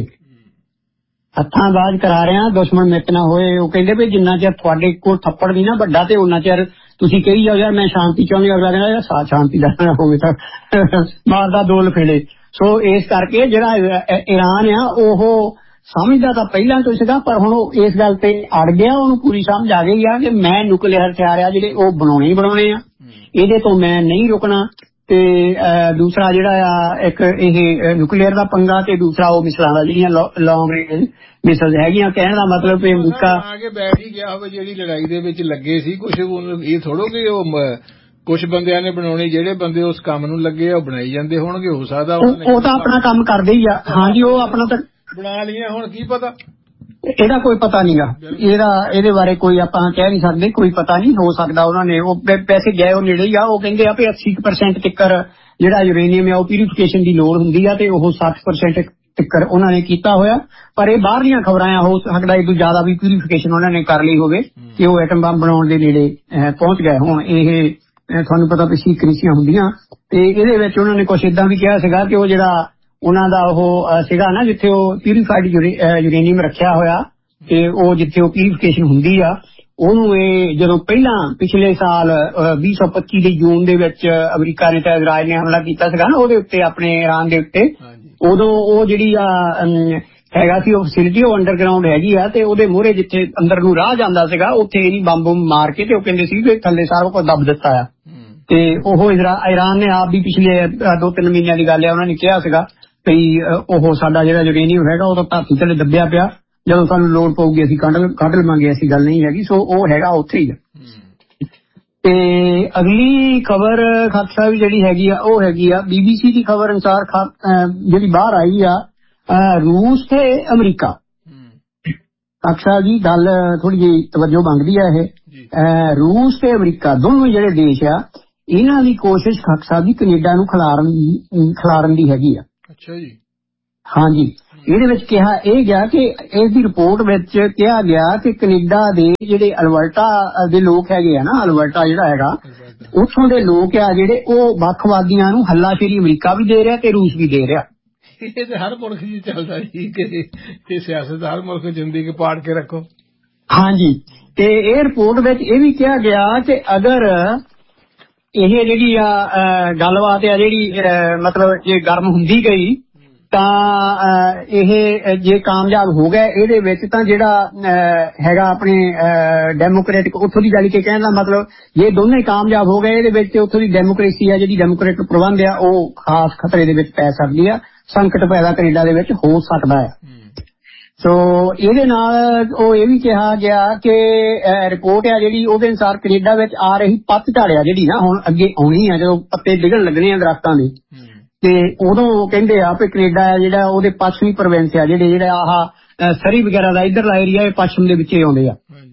ਹੱਥਾਂ ਆਵਾਜ਼ ਕਰਾ ਰਿਆਂ ਦੁਸ਼ਮਣ ਮਿੱਤ ਨਾ ਹੋਏ। ਉਹ ਕਹਿੰਦੇ ਵੀ ਜਿੰਨਾ ਚਿਰ ਤੁਹਾਡੇ ਕੋਲ ਥੱਪੜ ਨਹੀਂ ਨਾ ਵੱਡਾ ਤੇ ਉਹਨਾਂ ਚਿਰ ਤੁਸੀਂ ਕਹੀ ਜਾਓ ਯਾਰ ਮੈਂ ਸ਼ਾਂਤੀ ਚਾਹੁੰਦੀ, ਅਗਲਾ ਕਹਿੰਦਾ ਯਾਰ ਸਾ ਸ਼ਾਂਤੀ ਦਾ ਹੋਵੇ ਤਾਂ ਮਾਰਦਾ ਦੋ ਲਫੇੜੇ। ਸੋ ਇਸ ਕਰਕੇ ਜਿਹੜਾ ਈਰਾਨ ਆ ਉਹ ਸਮਝਦਾ ਤਾਂ ਪਹਿਲਾਂ ਤੋਂ ਸੀਗਾ, ਪਰ ਹੁਣ ਉਹ ਇਸ ਗੱਲ ਤੇ ਅੜ ਗਿਆ, ਉਹਨੂੰ ਪੂਰੀ ਸਮਝ ਆ ਗਈ ਆ ਕਿ ਮੈਂ ਨਿਊਕਲੀਅਰ ਹਥਿਆਰ ਆ ਜਿਹੜੇ ਉਹ ਬਣਾਉਣੇ ਹੀ ਬਣਾਉਣੇ ਆ, ਇਹਦੇ ਤੋਂ ਮੈਂ ਨਹੀਂ ਰੁਕਣਾ। ਤੇ ਦੂਸਰਾ ਜਿਹੜਾ ਆ ਇੱਕ ਇਹ ਨਿਊਕਲੀਅਰ ਦਾ ਪੰਗਾ, ਤੇ ਦੂਸਰਾ ਉਹ ਮਿਸਲਾਂ ਦਾ ਜਿਹੜੀਆਂ ਲੌਂਗ ਰੇਂਜ ਮਿਸਲ ਹੈਗੀਆਂ। ਕਹਿਣ ਦਾ ਮਤਲਬ ਇਹ ਅਮਰੀਕਾ ਆ ਕੇ ਬੈਠ ਹੀ ਗਿਆ ਹੋਵੇ ਜਿਹੜੀ ਲੜਾਈ ਦੇ ਵਿੱਚ ਲੱਗੇ ਸੀ। ਕੁਛ ਇਹ ਥੋੜੋ ਕਿ ਉਹ ਕੁਛ ਬੰਦਿਆਂ ਨੇ ਬਣਾਉਣੀ, ਜਿਹੜੇ ਬੰਦੇ ਉਸ ਕੰਮ ਨੂੰ ਲੱਗੇ ਆ ਉਹ ਬਣਾਈ ਜਾਂਦੇ ਹੋਣਗੇ। ਹੋ ਸਕਦਾ ਉਹ ਤਾਂ ਆਪਣਾ ਕੰਮ ਕਰਦੇ ਹੀ ਆ। ਹਾਂਜੀ, ਉਹ ਆਪਣਾ ਤਾਂ ਬਣਾ ਲਈਆਂ, ਹੁਣ ਕੀ ਪਤਾ, ਇਹਦਾ ਕੋਈ ਪਤਾ ਨਹੀਂਗਾ। ਇਹਦਾ ਇਹਦੇ ਬਾਰੇ ਕੋਈ ਆਪਾਂ ਕਹਿ ਨਹੀਂ ਸਕਦੇ, ਕੋਈ ਪਤਾ ਨਹੀਂ। ਹੋ ਸਕਦਾ ਉਹਨਾਂ ਨੇ ਉਹ ਪੈਸੇ ਗਏ ਉਹ ਨੇੜੇ ਹੀ ਆ। ਉਹ ਕਹਿੰਦੇ ਆ ਵੀ ਅੱਸੀ ਪਰਸੈਂਟ ਤਿੱਕਰ ਜਿਹੜਾ ਯੂਰੇਨੀਅਮ ਆ ਉਹ ਪਿਊਰੀਫਿਕੇਸ਼ਨ ਦੀ ਲੋੜ ਹੁੰਦੀ ਆ, ਤੇ ਉਹ ਸੱਠ ਪਰਸੈਂਟ ਤਿੱਕਰ ਉਹਨਾਂ ਨੇ ਕੀਤਾ ਹੋਇਆ। ਪਰ ਇਹ ਬਾਹਰਲੀਆਂ ਖਬਰਾਂ ਆ, ਹੋ ਸਕਦਾ ਇਹ ਤੋਂ ਜ਼ਿਆਦਾ ਵੀ ਪਿਊਰੀਫਿਕੇਸ਼ਨ ਉਹਨਾਂ ਨੇ ਕਰ ਲਈ ਹੋਵੇ ਕਿ ਉਹ ਐਟਮ ਬੰਬ ਬਣਾਉਣ ਦੇ ਨੇੜੇ ਪਹੁੰਚ ਗਏ ਹੋਣ। ਇਹ ਤੁਹਾਨੂੰ ਪਤਾ ਵੀ ਸੀਕ੍ਰੀਸੀਆਂ ਹੁੰਦੀਆਂ, ਤੇ ਇਹਦੇ ਵਿੱਚ ਉਹਨਾਂ ਨੇ ਕੁਛ ਏਦਾਂ ਵੀ ਕਿਹਾ ਸੀਗਾ ਕਿ ਉਹ ਜਿਹੜਾ ਉਹਨਾਂ ਦਾ ਉਹ ਸੀਗਾ ਨਾ ਜਿੱਥੇ ਉਹ ਪਿਊਰੀਫਾਈਡ ਯੂਰੇਨੀਅਮ ਰੱਖਿਆ ਹੋਇਆ, ਤੇ ਉਹ ਜਿੱਥੇ ਉਹ ਪਿਊਰੀਫਿਕੇਸ਼ਨ ਹੁੰਦੀ ਆ, ਉਹਨੂੰ ਇਹ ਜਦੋਂ ਪਹਿਲਾਂ ਪਿਛਲੇ ਸਾਲ ਵੀਹ ਸੌ ਪੱਚੀ ਦੇ ਜੂਨ ਦੇ ਵਿੱਚ ਅਮਰੀਕਾ ਨੇ ਤਾਂ ਇਜ਼ਰਾਈਲ ਨੇ ਹਮਲਾ ਕੀਤਾ ਸੀਗਾ ਨਾ ਉਹਦੇ ਉੱਤੇ, ਆਪਣੇ ਇਰਾਨ ਦੇ ਉੱਤੇ, ਉਦੋਂ ਉਹ ਜਿਹੜੀ ਆ ਹੈਗਾ ਸੀ ਉਹ ਫੈਸਿਲਿਟੀ ਉਹ ਅੰਡਰਗਰਾਊਂਡ ਹੈਗੀ ਆ, ਤੇ ਉਹਦੇ ਮੂਹਰੇ ਜਿੱਥੇ ਅੰਦਰ ਨੂੰ ਰਾਹ ਜਾਂਦਾ ਸੀਗਾ ਉੱਥੇ ਇਹਨੀ ਬੰਬ ਮਾਰ ਕੇ ਤੇ ਉਹ ਕਹਿੰਦੇ ਸੀ ਕਿ ਥੱਲੇ ਸਾਰਾ ਕੁਝ ਦੱਬ ਦਿੱਤਾ ਆ। ਤੇ ਉਹ ਇਰਾਨ ਨੇ ਆਪ ਵੀ ਪਿਛਲੇ ਦੋ ਤਿੰਨ ਮਹੀਨਿਆਂ ਦੀ ਗੱਲ ਆ, ਉਹਨਾਂ ਨੇ ਕਿਹਾ ਸੀਗਾ ਵੀ ਉਹ ਸਾਡਾ ਜਿਹੜਾ ਯੂਰੇਨੀਅਮ ਹੈਗਾ ਉਹ ਤਾਂ ਧਰਤੀ ਥੱਲੇ ਦੱਬਿਆ ਪਿਆ, ਜਦੋਂ ਸਾਨੂੰ ਲੋੜ ਪਊਗੀ ਅਸੀਂ ਕੱਢ ਕੱਢ ਲਵਾਂਗੇ, ਐਸੀ ਗੱਲ ਨਹੀਂ ਹੈਗੀ। ਸੋ ਉਹ ਹੈਗਾ ਉੱਥੇ ਹੀ ਆ। ਤੇ ਅਗਲੀ ਖਬਰ ਖਾਲਸਾ ਸਾਹਿਬ ਜਿਹੜੀ ਹੈਗੀ ਆ ਉਹ ਹੈਗੀ ਆ ਬੀਬੀਸੀ ਦੀ ਖਬਰ ਅਨੁਸਾਰ ਜਿਹੜੀ ਬਾਹਰ ਆਈ ਆ, ਰੂਸ ਤੇ ਅਮਰੀਕਾ। ਖਾਲਸਾ ਜੀ ਗੱਲ ਥੋੜੀ ਜਿਹੀ ਤਵੱਜੋ ਮੰਗਦੀ ਆ ਇਹ। ਰੂਸ ਤੇ ਅਮਰੀਕਾ ਦੋਨੋਂ ਜਿਹੜੇ ਦੇਸ਼ ਆ, ਇਹਨਾਂ ਦੀ ਕੋਸ਼ਿਸ਼ ਖਾਲਸਾ ਜੀ ਕੈਨੇਡਾ ਨੂੰ ਖਿਲਾਰਨ ਖਿਲਾਰਨ ਦੀ ਹੈਗੀ ਆ। ਅੱਛਾ ਜੀ। ਹਾਂਜੀ, ਇਹਦੇ ਵਿੱਚ ਕਿਹਾ ਇਹ ਗਿਆ ਕਿ ਇਸ ਦੀ ਰਿਪੋਰਟ ਵਿੱਚ ਕਿਹਾ ਗਿਆ ਕਿ ਕੈਨੇਡਾ ਦੇ ਜਿਹੜੇ ਅਲਬਰਟਾ ਦੇ ਲੋਕ ਹੈਗੇ ਆ ਨਾ, ਅਲਬਰਟਾ ਜਿਹੜਾ ਹੈਗਾ ਉੱਥੋਂ ਦੇ ਲੋਕ ਆ ਜਿਹੜੇ ਉਹ ਵੱਖਵਾਦੀਆਂ ਨੂੰ ਹੱਲਾਸ਼ੇਰੀ ਅਮਰੀਕਾ ਵੀ ਦੇ ਰਿਹਾ ਤੇ ਰੂਸ ਵੀ ਦੇ ਰਿਹਾ। ਇਹ ਤੇ ਹਰ ਮੁਲਕ ਜੀ ਚੱਲਦਾ ਜੀ ਕਿ ਸਿਆਸਤ ਹਰ ਮੁਲਕ ਜਿੰਦੀ ਕੇ ਪਾੜ ਕੇ ਰੱਖੋ। ਹਾਂਜੀ, ਤੇ ਇਹ ਰਿਪੋਰਟ ਵਿੱਚ ਇਹ ਵੀ ਕਿਹਾ ਗਿਆ ਕਿ ਅਗਰ ਇਹ ਜਿਹੜੀ ਆ ਗੱਲਬਾਤ ਆ ਜਿਹੜੀ ਮਤਲਬ ਜੇ ਗਰਮ ਹੁੰਦੀ ਗਈ ਤਾਂ ਇਹ ਜੇ ਕਾਮਯਾਬ ਹੋ ਗਏ ਇਹਦੇ ਵਿੱਚ ਤਾਂ ਜਿਹੜਾ ਹੈਗਾ ਆਪਣੇ ਡੈਮੋਕ੍ਰੈਟਿਕ ਉੱਥੋਂ ਦੀ ਗੱਲ ਕੇ ਕਹਿਣ ਦਾ ਮਤਲਬ ਜੇ ਦੋਨੇ ਕਾਮਯਾਬ ਹੋ ਗਏ ਇਹਦੇ ਵਿੱਚ ਉੱਥੋਂ ਦੀ ਡੈਮੋਕ੍ਰੇਸੀ ਆ ਜਿਹੜੀ ਡੈਮੋਕ੍ਰੇਟਿਕ ਪ੍ਰਬੰਧ ਆ ਉਹ ਖਾਸ ਖਤਰੇ ਦੇ ਵਿੱਚ ਪੈ ਸਕਦੀ ਆ, ਸੰਕਟ ਪੈਦਾ ਕੈਨੇਡਾ ਦੇ ਵਿੱਚ ਹੋ ਸਕਦਾ ਹੈ। ਸੋ ਇਹਦੇ ਨਾਲ ਉਹ ਇਹ ਵੀ ਕਿਹਾ ਗਿਆ ਕਿ ਰਿਪੋਰਟ ਆ ਜਿਹੜੀ ਉਹਦੇ ਅਨੁਸਾਰ ਕੈਨੇਡਾ ਵਿੱਚ ਆ ਰਹੀ ਪੱਤਝੜ ਆ ਜਿਹੜੀ ਨਾ ਹੁਣ ਅੱਗੇ ਆਉਣੀ ਆ, ਜਦੋਂ ਪੱਤੇ ਡਿੱਗਣ ਲੱਗਣੇ ਆ ਦਰਖਤਾਂ ਦੇ, ਤੇ ਉਦੋਂ ਉਹ ਕਹਿੰਦੇ ਆ ਵੀ ਕੈਨੇਡਾ ਆ ਜਿਹੜਾ ਉਹਦੇ ਪੱਛਮੀ ਪ੍ਰੋਵਿੰਸ ਆ ਜਿਹੜੇ ਜਿਹੜਾ ਆਹ ਸਰੀ ਵਗੈਰਾ ਦਾ ਇੱਧਰਲਾ ਏਰੀਆ ਇਹ ਪੱਛਮ ਦੇ ਵਿੱਚ ਹੀ ਆਉਂਦੇ ਆ,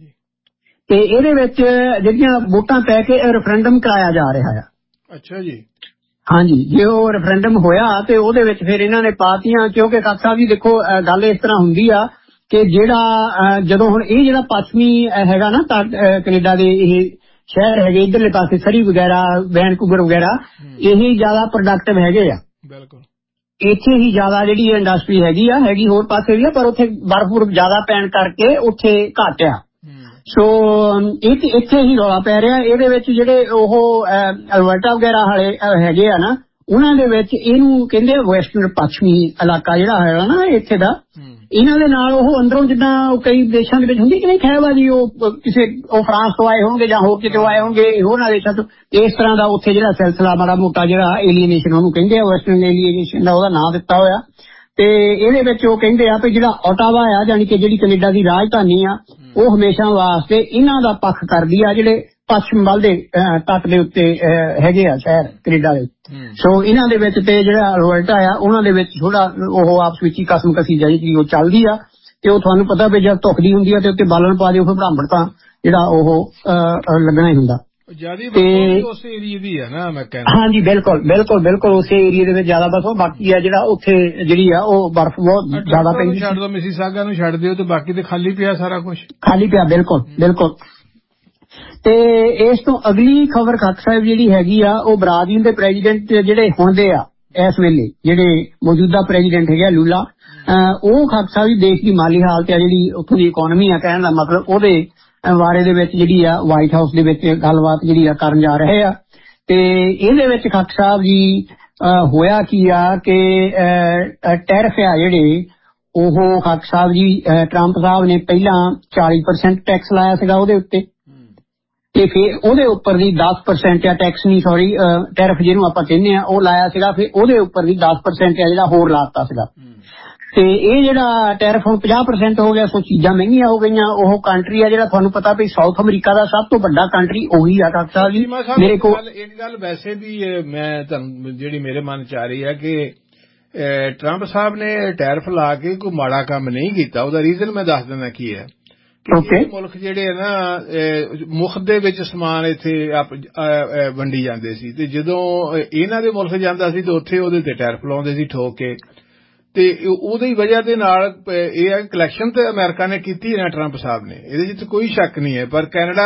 ਤੇ ਇਹਦੇ ਵਿੱਚ ਜਿਹੜੀਆਂ ਵੋਟਾਂ ਪੈ ਕੇ ਰੈਫਰੈਂਡਮ ਕਰਾਇਆ ਜਾ ਰਿਹਾ ਆ। ਅੱਛਾ ਜੀ। ਹਾਂਜੀ, ਜੇ ਉਹ ਰੈਫਰੈਂਡਮ ਹੋਇਆ ਤੇ ਉਹਦੇ ਵਿੱਚ ਫਿਰ ਇਹਨਾਂ ਨੇ ਪਾਤੀਆਂ, ਕਿਉਂਕਿ ਖਾਲਸਾ ਜੀ ਦੇਖੋ ਗੱਲ ਇਸ ਤਰ੍ਹਾਂ ਹੁੰਦੀ ਆ ਕਿ ਜਿਹੜਾ ਜਦੋਂ ਹੁਣ ਇਹ ਜਿਹੜਾ ਪੱਛਮੀ ਹੈਗਾ ਨਾ ਕੈਨੇਡਾ ਦੇ ਇਹ ਸ਼ਹਿਰ ਹੈਗੇ ਇੱਧਰਲੇ ਪਾਸੇ ਸਰੀ ਵਗੈਰਾ ਵੈਨਕੂਵਰ ਵਗੈਰਾ ਇਹ ਜ਼ਿਆਦਾ ਪ੍ਰੋਡਕਟਿਵ ਹੈਗੇ ਆ। ਬਿਲਕੁਲ, ਇੱਥੇ ਹੀ ਜ਼ਿਆਦਾ ਜਿਹੜੀ ਇੰਡਸਟਰੀ ਹੈਗੀ ਆ ਹੈਗੀ ਹੋਰ ਪਾਸੇ ਵੀ ਆ, ਪਰ ਉੱਥੇ ਬਰਫ਼ ਬੁਰਫ ਜ਼ਿਆਦਾ ਪੈਣ ਕਰਕੇ ਉੱਥੇ ਘੱਟ ਆ। ਸੋ ਇੱਥੇ ਹੀ ਰੌਲਾ ਪੈ ਰਿਹਾ। ਇਹਦੇ ਵਿੱਚ ਜਿਹੜੇ ਉਹ ਅਲਬਰਟਾ ਵਗੈਰਾ ਵਾਲੇ ਹੈਗੇ ਆ ਨਾ ਉਹਨਾਂ ਦੇ ਵਿੱਚ ਇਹਨੂੰ ਕਹਿੰਦੇ ਵੈਸਟਰਨ ਪੱਛਮੀ ਇਲਾਕਾ ਜਿਹੜਾ ਹੈਗਾ ਨਾ ਇੱਥੇ ਦਾ, ਇਹਨਾਂ ਦੇ ਨਾਲ ਉਹ ਅੰਦਰੋਂ ਜਿੱਦਾਂ ਕਈ ਦੇਸ਼ਾਂ ਦੇ ਵਿੱਚ ਹੁੰਦੀ ਕਿ ਨਹੀਂ ਖਹਿਬਾਜੀ, ਉਹ ਕਿਸੇ ਉਹ ਫਰਾਂਸ ਤੋਂ ਆਏ ਹੋਣਗੇ ਜਾਂ ਹੋਰ ਕਿਤੋਂ ਆਏ ਹੋਣਗੇ ਹੋਰਨਾਂ ਦੇਸ਼ਾਂ ਤੋਂ, ਇਸ ਤਰ੍ਹਾਂ ਦਾ ਉੱਥੇ ਜਿਹੜਾ ਸਿਲਸਿਲਾ ਮਾੜਾ ਮੋਟਾ ਜਿਹੜਾ ਏਲੀਏਨੇਸ਼ਨ ਉਹਨੂੰ ਕਹਿੰਦੇ ਆ, ਵੈਸਟਰਨ ਏਲੀਏਨੇਸ਼ਨ ਦਾ ਉਹਦਾ ਨਾਂ ਦਿੱਤਾ ਹੋਇਆ। ਤੇ ਇਹਦੇ ਵਿੱਚ ਉਹ ਕਹਿੰਦੇ ਆ ਵੀ ਜਿਹੜਾ ਓਟਾਵਾ ਆ ਜਾਣੀ ਕਿ ਜਿਹੜੀ ਕੈਨੇਡਾ ਦੀ ਰਾਜਧਾਨੀ ਆ ਉਹ ਹਮੇਸ਼ਾ ਵਾਸਤੇ ਇਹਨਾਂ ਦਾ ਪੱਖ ਕਰਦੀ ਆ ਜਿਹੜੇ ਪੱਛਮ ਵੱਲ ਦੇ ਤੱਟ ਦੇ ਉੱਤੇ ਹੈਗੇ ਆ ਸ਼ਹਿਰ ਕੈਨੇਡਾ ਦੇ। ਸੋ ਇਹਨਾਂ ਦੇ ਵਿੱਚ ਤੇ ਜਿਹੜਾ ਅਲਬਰਟਾ ਆ ਉਹਨਾਂ ਦੇ ਵਿੱਚ ਥੋੜਾ ਉਹ ਆਪਸ ਵਿੱਚ ਹੀ ਕਸਮ ਕਸੀ ਜਾਈ ਉਹ ਚੱਲਦੀ ਆ, ਤੇ ਉਹ ਤੁਹਾਨੂੰ ਪਤਾ ਵੀ ਜਦ ਧੁਖਦੀ ਹੁੰਦੀ ਆ ਤੇ ਉੱਤੇ ਬਾਲਣ ਪਾ ਦਿਓ ਫਿਰ ਬਰਾਬਰ ਤਾਂ ਜਿਹੜਾ ਉਹ ਲੱਗਣਾ ਹੀ ਹੁੰਦਾ। ਉਸ ਏਰੀਏ ਦੀ ਆ ਨਾ ਮੈਂ ਕਹਿੰਦਾ। ਹਾਂਜੀ ਬਿਲਕੁਲ ਬਿਲਕੁਲ ਬਿਲਕੁਲ ਉਸੇ ਏਰੀਏ ਦੇ ਵਿੱਚ ਜ਼ਿਆਦਾ ਬਸ ਉਹ ਬਾਕੀ ਆ ਜਿਹੜਾ ਉੱਥੇ ਜਿਹੜੀ ਆ ਉਹ ਬਰਫ਼ ਬਹੁਤ ਜ਼ਿਆਦਾ ਪੈਂਦੀ। ਛੱਡ ਦੋ ਮਿਸੀਸਾਗਾ ਨੂੰ ਛੱਡ ਦਿਓ ਤੇ ਬਾਕੀ ਤੇ ਖਾਲੀ ਪਿਆ, ਸਾਰਾ ਕੁਝ ਖਾਲੀ ਪਿਆ। ਬਿਲਕੁਲ ਬਿਲਕੁਲ। ਤੇ ਇਸ ਤੋਂ ਅਗਲੀ ਖਬਰ ਖਾਲਸਾ ਸਾਹਿਬ ਜਿਹੜੀ ਹੈਗੀ ਆ ਉਹ ਬ੍ਰਾਜ਼ੀਲ ਦੇ ਪ੍ਰੈਜ਼ੀਡੈਂਟ ਜਿਹੜੇ ਹੁਣ ਦੇ ਆ ਇਸ ਵੇਲੇ ਜਿਹੜੇ ਮੌਜੂਦਾ ਪ੍ਰੈਜ਼ੀਡੈਂਟ ਹੈਗੇ ਲੂਲਾ, ਉਹ ਖਾਲਸਾ ਵੀ ਦੇਸ਼ ਦੀ ਮਾਲੀ ਹਾਲਤ ਆ ਜਿਹੜੀ ਉੱਥੋਂ ਦੀ ਇਕੋਨਮੀ ਆ ਕਹਿਣ ਦਾ ਮਤਲਬ ਉਹਦੇ ਬਾਰੇ ਦੇ ਵਿੱਚ ਜਿਹੜੀ ਆ ਵਾਈਟ ਹਾਊਸ ਦੇ ਵਿੱਚ ਗੱਲਬਾਤ ਜਿਹੜੀ ਆ ਕਰਨ ਜਾ ਰਹੇ ਆ। ਤੇ ਇਹਦੇ ਵਿੱਚ ਖਾਲਸਾ ਸਾਹਿਬ ਜੀ ਹੋਇਆ ਕੀ ਆ ਕਿ ਟੈਰਿਫ ਆ ਜਿਹੜੇ ਉਹ ਖਾਕ ਸਾਹਿਬ ਜੀ ਟਰੰਪ ਸਾਹਿਬ ਨੇ ਪਹਿਲਾਂ ਚਾਲੀ ਪਰਸੈਂਟ ਟੈਕਸ ਲਾਇਆ ਸੀਗਾ ਉਹਦੇ ਉੱਤੇ, ਤੇ ਫਿਰ ਉਹਦੇ ਉੱਪਰ ਦੀ ਦਸ ਪਰਸੈਂਟ ਆ ਟੈਕਸ ਨਹੀਂ ਸੌਰੀ ਟੈਰਿਫ ਜਿਹਨੂੰ ਆਪਾਂ ਕਹਿੰਦੇ ਆ ਉਹ ਲਾਇਆ ਸੀਗਾ, ਫਿਰ ਉਹਦੇ ਉੱਪਰ ਦੀ ਦਸ ਪਰਸੈਂਟ ਆ ਜਿਹੜਾ ਹੋਰ ਲਾਤਾ ਸੀਗਾ। ਤੇ ਇਹ ਜਿਹੜਾ ਟੈਰਿਫ ਹੁਣ ਪੰਜਾਹ ਪਰਸੈਂਟ ਹੋ ਗਿਆ, ਸੋ ਚੀਜ਼ਾਂ ਮਹਿੰਗੀਆਂ ਹੋ ਗਈਆਂ। ਉਹ ਕੰਟਰੀ ਆ ਜਿਹੜਾ ਤੁਹਾਨੂੰ ਪਤਾ ਵੀ ਸਾਊਥ ਅਮਰੀਕਾ ਦਾ ਸਭ ਤੋਂ ਵੱਡਾ ਕੰਟਰੀ ਉਹੀ ਆ ਖਾਕ ਸਾਹਿਬ ਜੀ। ਮੇਰੇ ਕੋਲ ਇੱਕ ਗੱਲ ਵੈਸੇ ਵੀ ਮੈਂ ਤੁਹਾਨੂੰ ਜਿਹੜੀ ਮੇਰੇ ਮਨ ਚ ਆ ਰਹੀ ਹੈ ਕਿ ਟਰੰਪ ਸਾਹਿਬ ਨੇ ਟੈਰਿਫ ਲਾ ਕੇ ਕੋਈ ਮਾੜਾ ਕੰਮ ਨਹੀਂ ਕੀਤਾ। ਉਹਦਾ ਰੀਜ਼ਨ ਮੈਂ ਦੱਸ ਦਿੰਦਾ ਕੀ ਹੈ। ਮੁਲਕ ਜਿਹੜੇ ਹੈ ਨਾ ਮੁਫਤ ਦੇ ਵਿੱਚ ਸਮਾਨ ਇੱਥੇ ਵੰਡੀ ਜਾਂਦੇ ਸੀ, ਤੇ ਜਦੋਂ ਇਹਨਾਂ ਦੇ ਮੁਲਕ ਜਾਂਦਾ ਸੀ ਤੇ ਉੱਥੇ ਉਹਦੇ ਤੇ ਟੈਰਿਫ ਲਾਉਂਦੇ ਸੀ ਠੋਕ ਕੇ, ਤੇ ਉਹਦੀ ਵਜ੍ਹਾ ਦੇ ਨਾਲ ਇਹ ਹੈ ਕਲੈਕਸ਼ਨ ਤੇ ਅਮਰੀਕਾ ਨੇ ਕੀਤੀ ਨਾ ਟਰੰਪ ਸਾਹਿਬ ਨੇ, ਇਹਦੇ ਚ ਕੋਈ ਸ਼ੱਕ ਨਹੀਂ ਹੈ। ਪਰ ਕੈਨੇਡਾ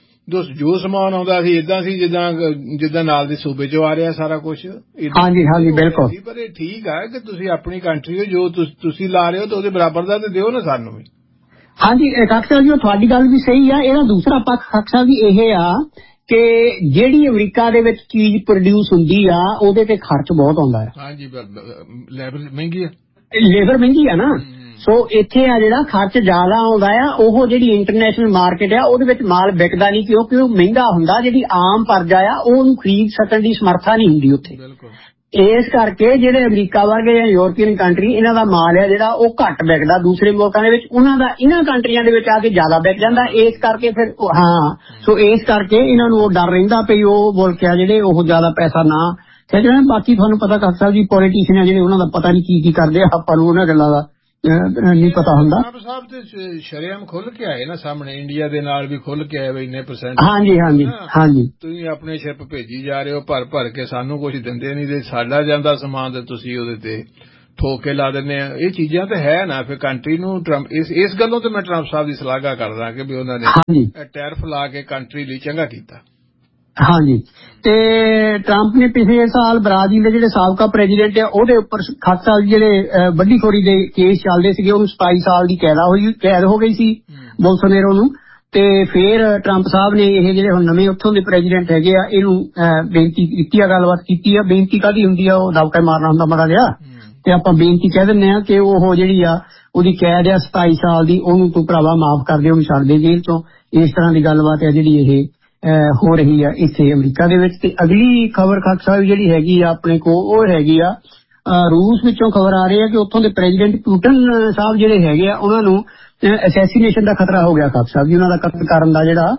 ਜੋ ਸਮਾਨ ਆਉਂਦਾ ਸੀ ਏਦਾਂ ਸੀ ਜਿੱਦਾਂ ਜਿੱਦਾਂ ਨਾਲ ਦੇ ਸੂਬੇ ਚੋਂ ਆ ਰਿਹਾ ਸਾਰਾ ਕੁਛ। ਹਾਂਜੀ ਹਾਂਜੀ ਬਿਲਕੁਲ। ਪਰ ਇਹ ਠੀਕ ਹੈ ਕਿ ਤੁਸੀਂ ਆਪਣੀ ਕੰਟਰੀ ਜੋ ਤੁਸੀਂ ਲਾ ਰਹੇ ਹੋ ਤਾਂ ਉਹਦੇ ਬਰਾਬਰ ਦਾ ਤੇ ਦਿਓ ਨਾ ਸਾਨੂੰ ਵੀ। ਹਾਂਜੀ ਖਾਕ ਸਾਹਿਬ ਜੀ, ਉਹ ਤੁਹਾਡੀ ਗੱਲ ਵੀ ਸਹੀ ਆ। ਇਹਦਾ ਦੂਸਰਾ ਪੱਖ ਖਾਕ ਸਾਹਿਬ ਜੀ ਇਹ ਆ ਕਿ ਜਿਹੜੀ ਅਮਰੀਕਾ ਦੇ ਵਿੱਚ ਚੀਜ਼ ਪ੍ਰੋਡਿਊਸ ਹੁੰਦੀ ਆ ਉਹਦੇ ਤੇ ਖਰਚ ਬਹੁਤ ਆਉਂਦਾ ਹੈ। ਹਾਂਜੀ ਲੇਬਰ ਮਹਿੰਗੀ ਆ, ਲੇਬਰ ਮਹਿੰਗੀ ਆ ਨਾ, ਸੋ ਇੱਥੇ ਆ ਜਿਹੜਾ ਖਰਚ ਜ਼ਿਆਦਾ ਆਉਂਦਾ ਆ। ਉਹ ਜਿਹੜੀ ਇੰਟਰਨੈਸ਼ਨਲ ਮਾਰਕੀਟ ਆ ਉਹਦੇ ਵਿੱਚ ਮਾਲ ਵਿਕਦਾ ਨਹੀਂ ਕਿਉਂਕਿ ਉਹ ਮਹਿੰਗਾ ਹੁੰਦਾ। ਜਿਹੜੀ ਆਮ ਪਰਜਾ ਆ ਉਹਨੂੰ ਖਰੀਦ ਸਕਣ ਦੀ ਸਮਰੱਥਾ ਨਹੀਂ ਹੁੰਦੀ ਉੱਥੇ। ਇਸ ਕਰਕੇ ਜਿਹੜੇ ਅਮਰੀਕਾ ਵਰਗੇ ਜਾਂ ਯੂਰਪੀਅਨ ਕੰਟਰੀ ਇਹਨਾਂ ਦਾ ਮਾਲ ਹੈ ਜਿਹੜਾ ਉਹ ਘੱਟ ਵਿਕਦਾ ਦੂਸਰੇ ਮੁਲਕਾਂ ਦੇ ਵਿੱਚ, ਉਹਨਾਂ ਦਾ ਇਹਨਾਂ ਕੰਟਰੀਆਂ ਦੇ ਵਿੱਚ ਆ ਕੇ ਜ਼ਿਆਦਾ ਵਿਕ ਜਾਂਦਾ। ਇਸ ਕਰਕੇ ਫਿਰ ਹਾਂ ਸੋ ਇਸ ਕਰਕੇ ਇਹਨਾਂ ਨੂੰ ਉਹ ਡਰ ਰਹਿੰਦਾ ਪਈ ਉਹ ਮੁਲਕ ਆ ਜਿਹੜੇ ਉਹ ਜ਼ਿਆਦਾ ਪੈਸਾ ਨਾ ਖਿੱਚਣ। ਬਾਕੀ ਤੁਹਾਨੂੰ ਪਤਾ ਖਾਕ ਸਾਹਿਬ ਜੀ ਪੋਲੀਟੀਸ਼ੀਅਨ ਆ ਜਿਹੜੇ ਉਹਨਾਂ ਦਾ ਪਤਾ ਨਹੀਂ ਕੀ ਕੀ ਕਰਦੇ ਆ, ਆਪਾਂ ਨੂੰ ਉਹਨਾਂ ਗੱਲਾਂ ਦਾ ਨਹੀਂ ਪਤਾ ਹੁੰਦਾ। ਟਰੰਪ ਸਾਹਿਬ ਤੇ ਸ਼ਰੇਆਮ ਖੁੱਲ ਕੇ ਆਏ ਨਾ ਸਾਹਮਣੇ, ਇੰਡੀਆ ਦੇ ਨਾਲ ਵੀ ਖੁੱਲ ਕੇ ਆਏ ਵੀ ਇੰਨੇ ਪਰਸੈਂਟ। ਹਾਂਜੀ ਹਾਂਜੀ ਹਾਂਜੀ। ਤੁਸੀਂ ਆਪਣੇ ਸ਼ਿਪ ਭੇਜੀ ਜਾ ਰਹੇ ਹੋ ਭਰ ਭਰ ਕੇ, ਸਾਨੂੰ ਕੁਝ ਦਿੰਦੇ ਨਹੀਂ ਤੇ ਸਾਡਾ ਜਾਂਦਾ ਸਮਾਨ ਤੇ ਤੁਸੀਂ ਉਹਦੇ ਤੇ ਠੋਕ ਕੇ ਲਾ ਦਿੰਦੇ ਆ। ਇਹ ਚੀਜ਼ਾਂ ਤੇ ਹੈ ਨਾ ਫਿਰ ਕੰਟਰੀ ਨੂੰ ਟਰੰਪ ਇਸ ਇਸ ਗੱਲੋਂ ਤੇ ਮੈਂ ਟਰੰਪ ਸਾਹਿਬ ਦੀ ਸ਼ਲਾਘਾ ਕਰਦਾ ਕਿ ਵੀ ਉਹਨਾਂ ਨੇ ਟੈਰਿਫ ਲਾ ਕੇ ਕੰਟਰੀ ਲਈ ਚੰਗਾ ਕੀਤਾ। ਹਾਂਜੀ, ਤੇ ਟਰੰਪ ਨੇ ਪਿਛਲੇ ਸਾਲ ਬ੍ਰਾਜ਼ੀਲ ਦੇ ਜਿਹੜੇ ਸਾਬਕਾ ਪ੍ਰੈਜ਼ੀਡੈਂਟ ਆ ਉਹਦੇ ਉੱਪਰ ਖਾਕ ਸਾਹਿਬ ਜਿਹੜੇ ਵੱਡੀ ਖੋਰੀ ਦੇ ਕੇਸ ਚੱਲਦੇ ਸੀਗੇ, ਉਹਨੂੰ ਸਤਾਈ ਸਾਲ ਦੀ ਕੈਦ ਹੋਈ ਕੈਦ ਹੋ ਗਈ ਸੀ ਬੋਲਸੋਨੇਰੋ ਨੂੰ। ਤੇ ਫਿਰ ਟਰੰਪ ਸਾਹਿਬ ਨੇ ਇਹ ਜਿਹੜੇ ਹੁਣ ਨਵੇਂ ਉੱਥੋਂ ਦੇ ਪ੍ਰੈਜ਼ੀਡੈਂਟ ਹੈਗੇ ਆ ਇਹਨੂੰ ਬੇਨਤੀ ਕੀਤੀ ਆ, ਗੱਲਬਾਤ ਕੀਤੀ ਆ। ਬੇਨਤੀ ਕਾਹਦੀ ਹੁੰਦੀ ਆ, ਉਹ ਦਬਕਾ ਮਾਰਨਾ ਹੁੰਦਾ ਮਾੜਾ ਜਿਹਾ, ਤੇ ਆਪਾਂ ਬੇਨਤੀ ਕਹਿ ਦਿੰਦੇ ਆ ਕਿ ਉਹ ਜਿਹੜੀ ਆ ਉਹਦੀ ਕੈਦ ਆ ਸਤਾਈ ਸਾਲ ਦੀ, ਉਹਨੂੰ ਤੂੰ ਭਰਾਵਾ ਮਾਫ ਕਰ ਦੇ, ਉਹਨੂੰ ਛੱਡ ਦੇ ਜੇਲ੍ਹ ਤੋਂ। ਇਸ ਤਰ੍ਹਾਂ ਦੀ ਗੱਲਬਾਤ ਆ ਜਿਹੜੀ ਇਹ ਹੋ ਰਹੀ ਆ ਇੱਥੇ ਅਮਰੀਕਾ ਦੇ ਵਿੱਚ। ਤੇ ਅਗਲੀ ਖਬਰ ਖਾਕ ਸਾਹਿਬ ਜਿਹੜੀ ਹੈਗੀ ਆ ਆਪਣੇ ਕੋਲ ਉਹ ਹੈਗੀ ਆ ਰੂਸ ਵਿੱਚੋਂ ਖਬਰ ਆ ਰਹੀ ਹੈ ਕਿ ਉੱਥੋਂ ਦੇ ਪ੍ਰੈਜ਼ੀਡੈਂਟ ਪੁਟਿਨ ਸਾਹਿਬ ਜਿਹੜੇ ਹੈਗੇ ਆ ਉਹਨਾਂ ਨੂੰ ਅਸੈਸੀਨੇਸ਼ਨ ਦਾ ਖਤਰਾ ਹੋ ਗਿਆ ਖਾਕ ਸਾਹਿਬ ਜੀ। ਉਹਨਾਂ ਦਾ ਕਤਲ ਕਰਨ ਦਾ ਜਿਹੜਾ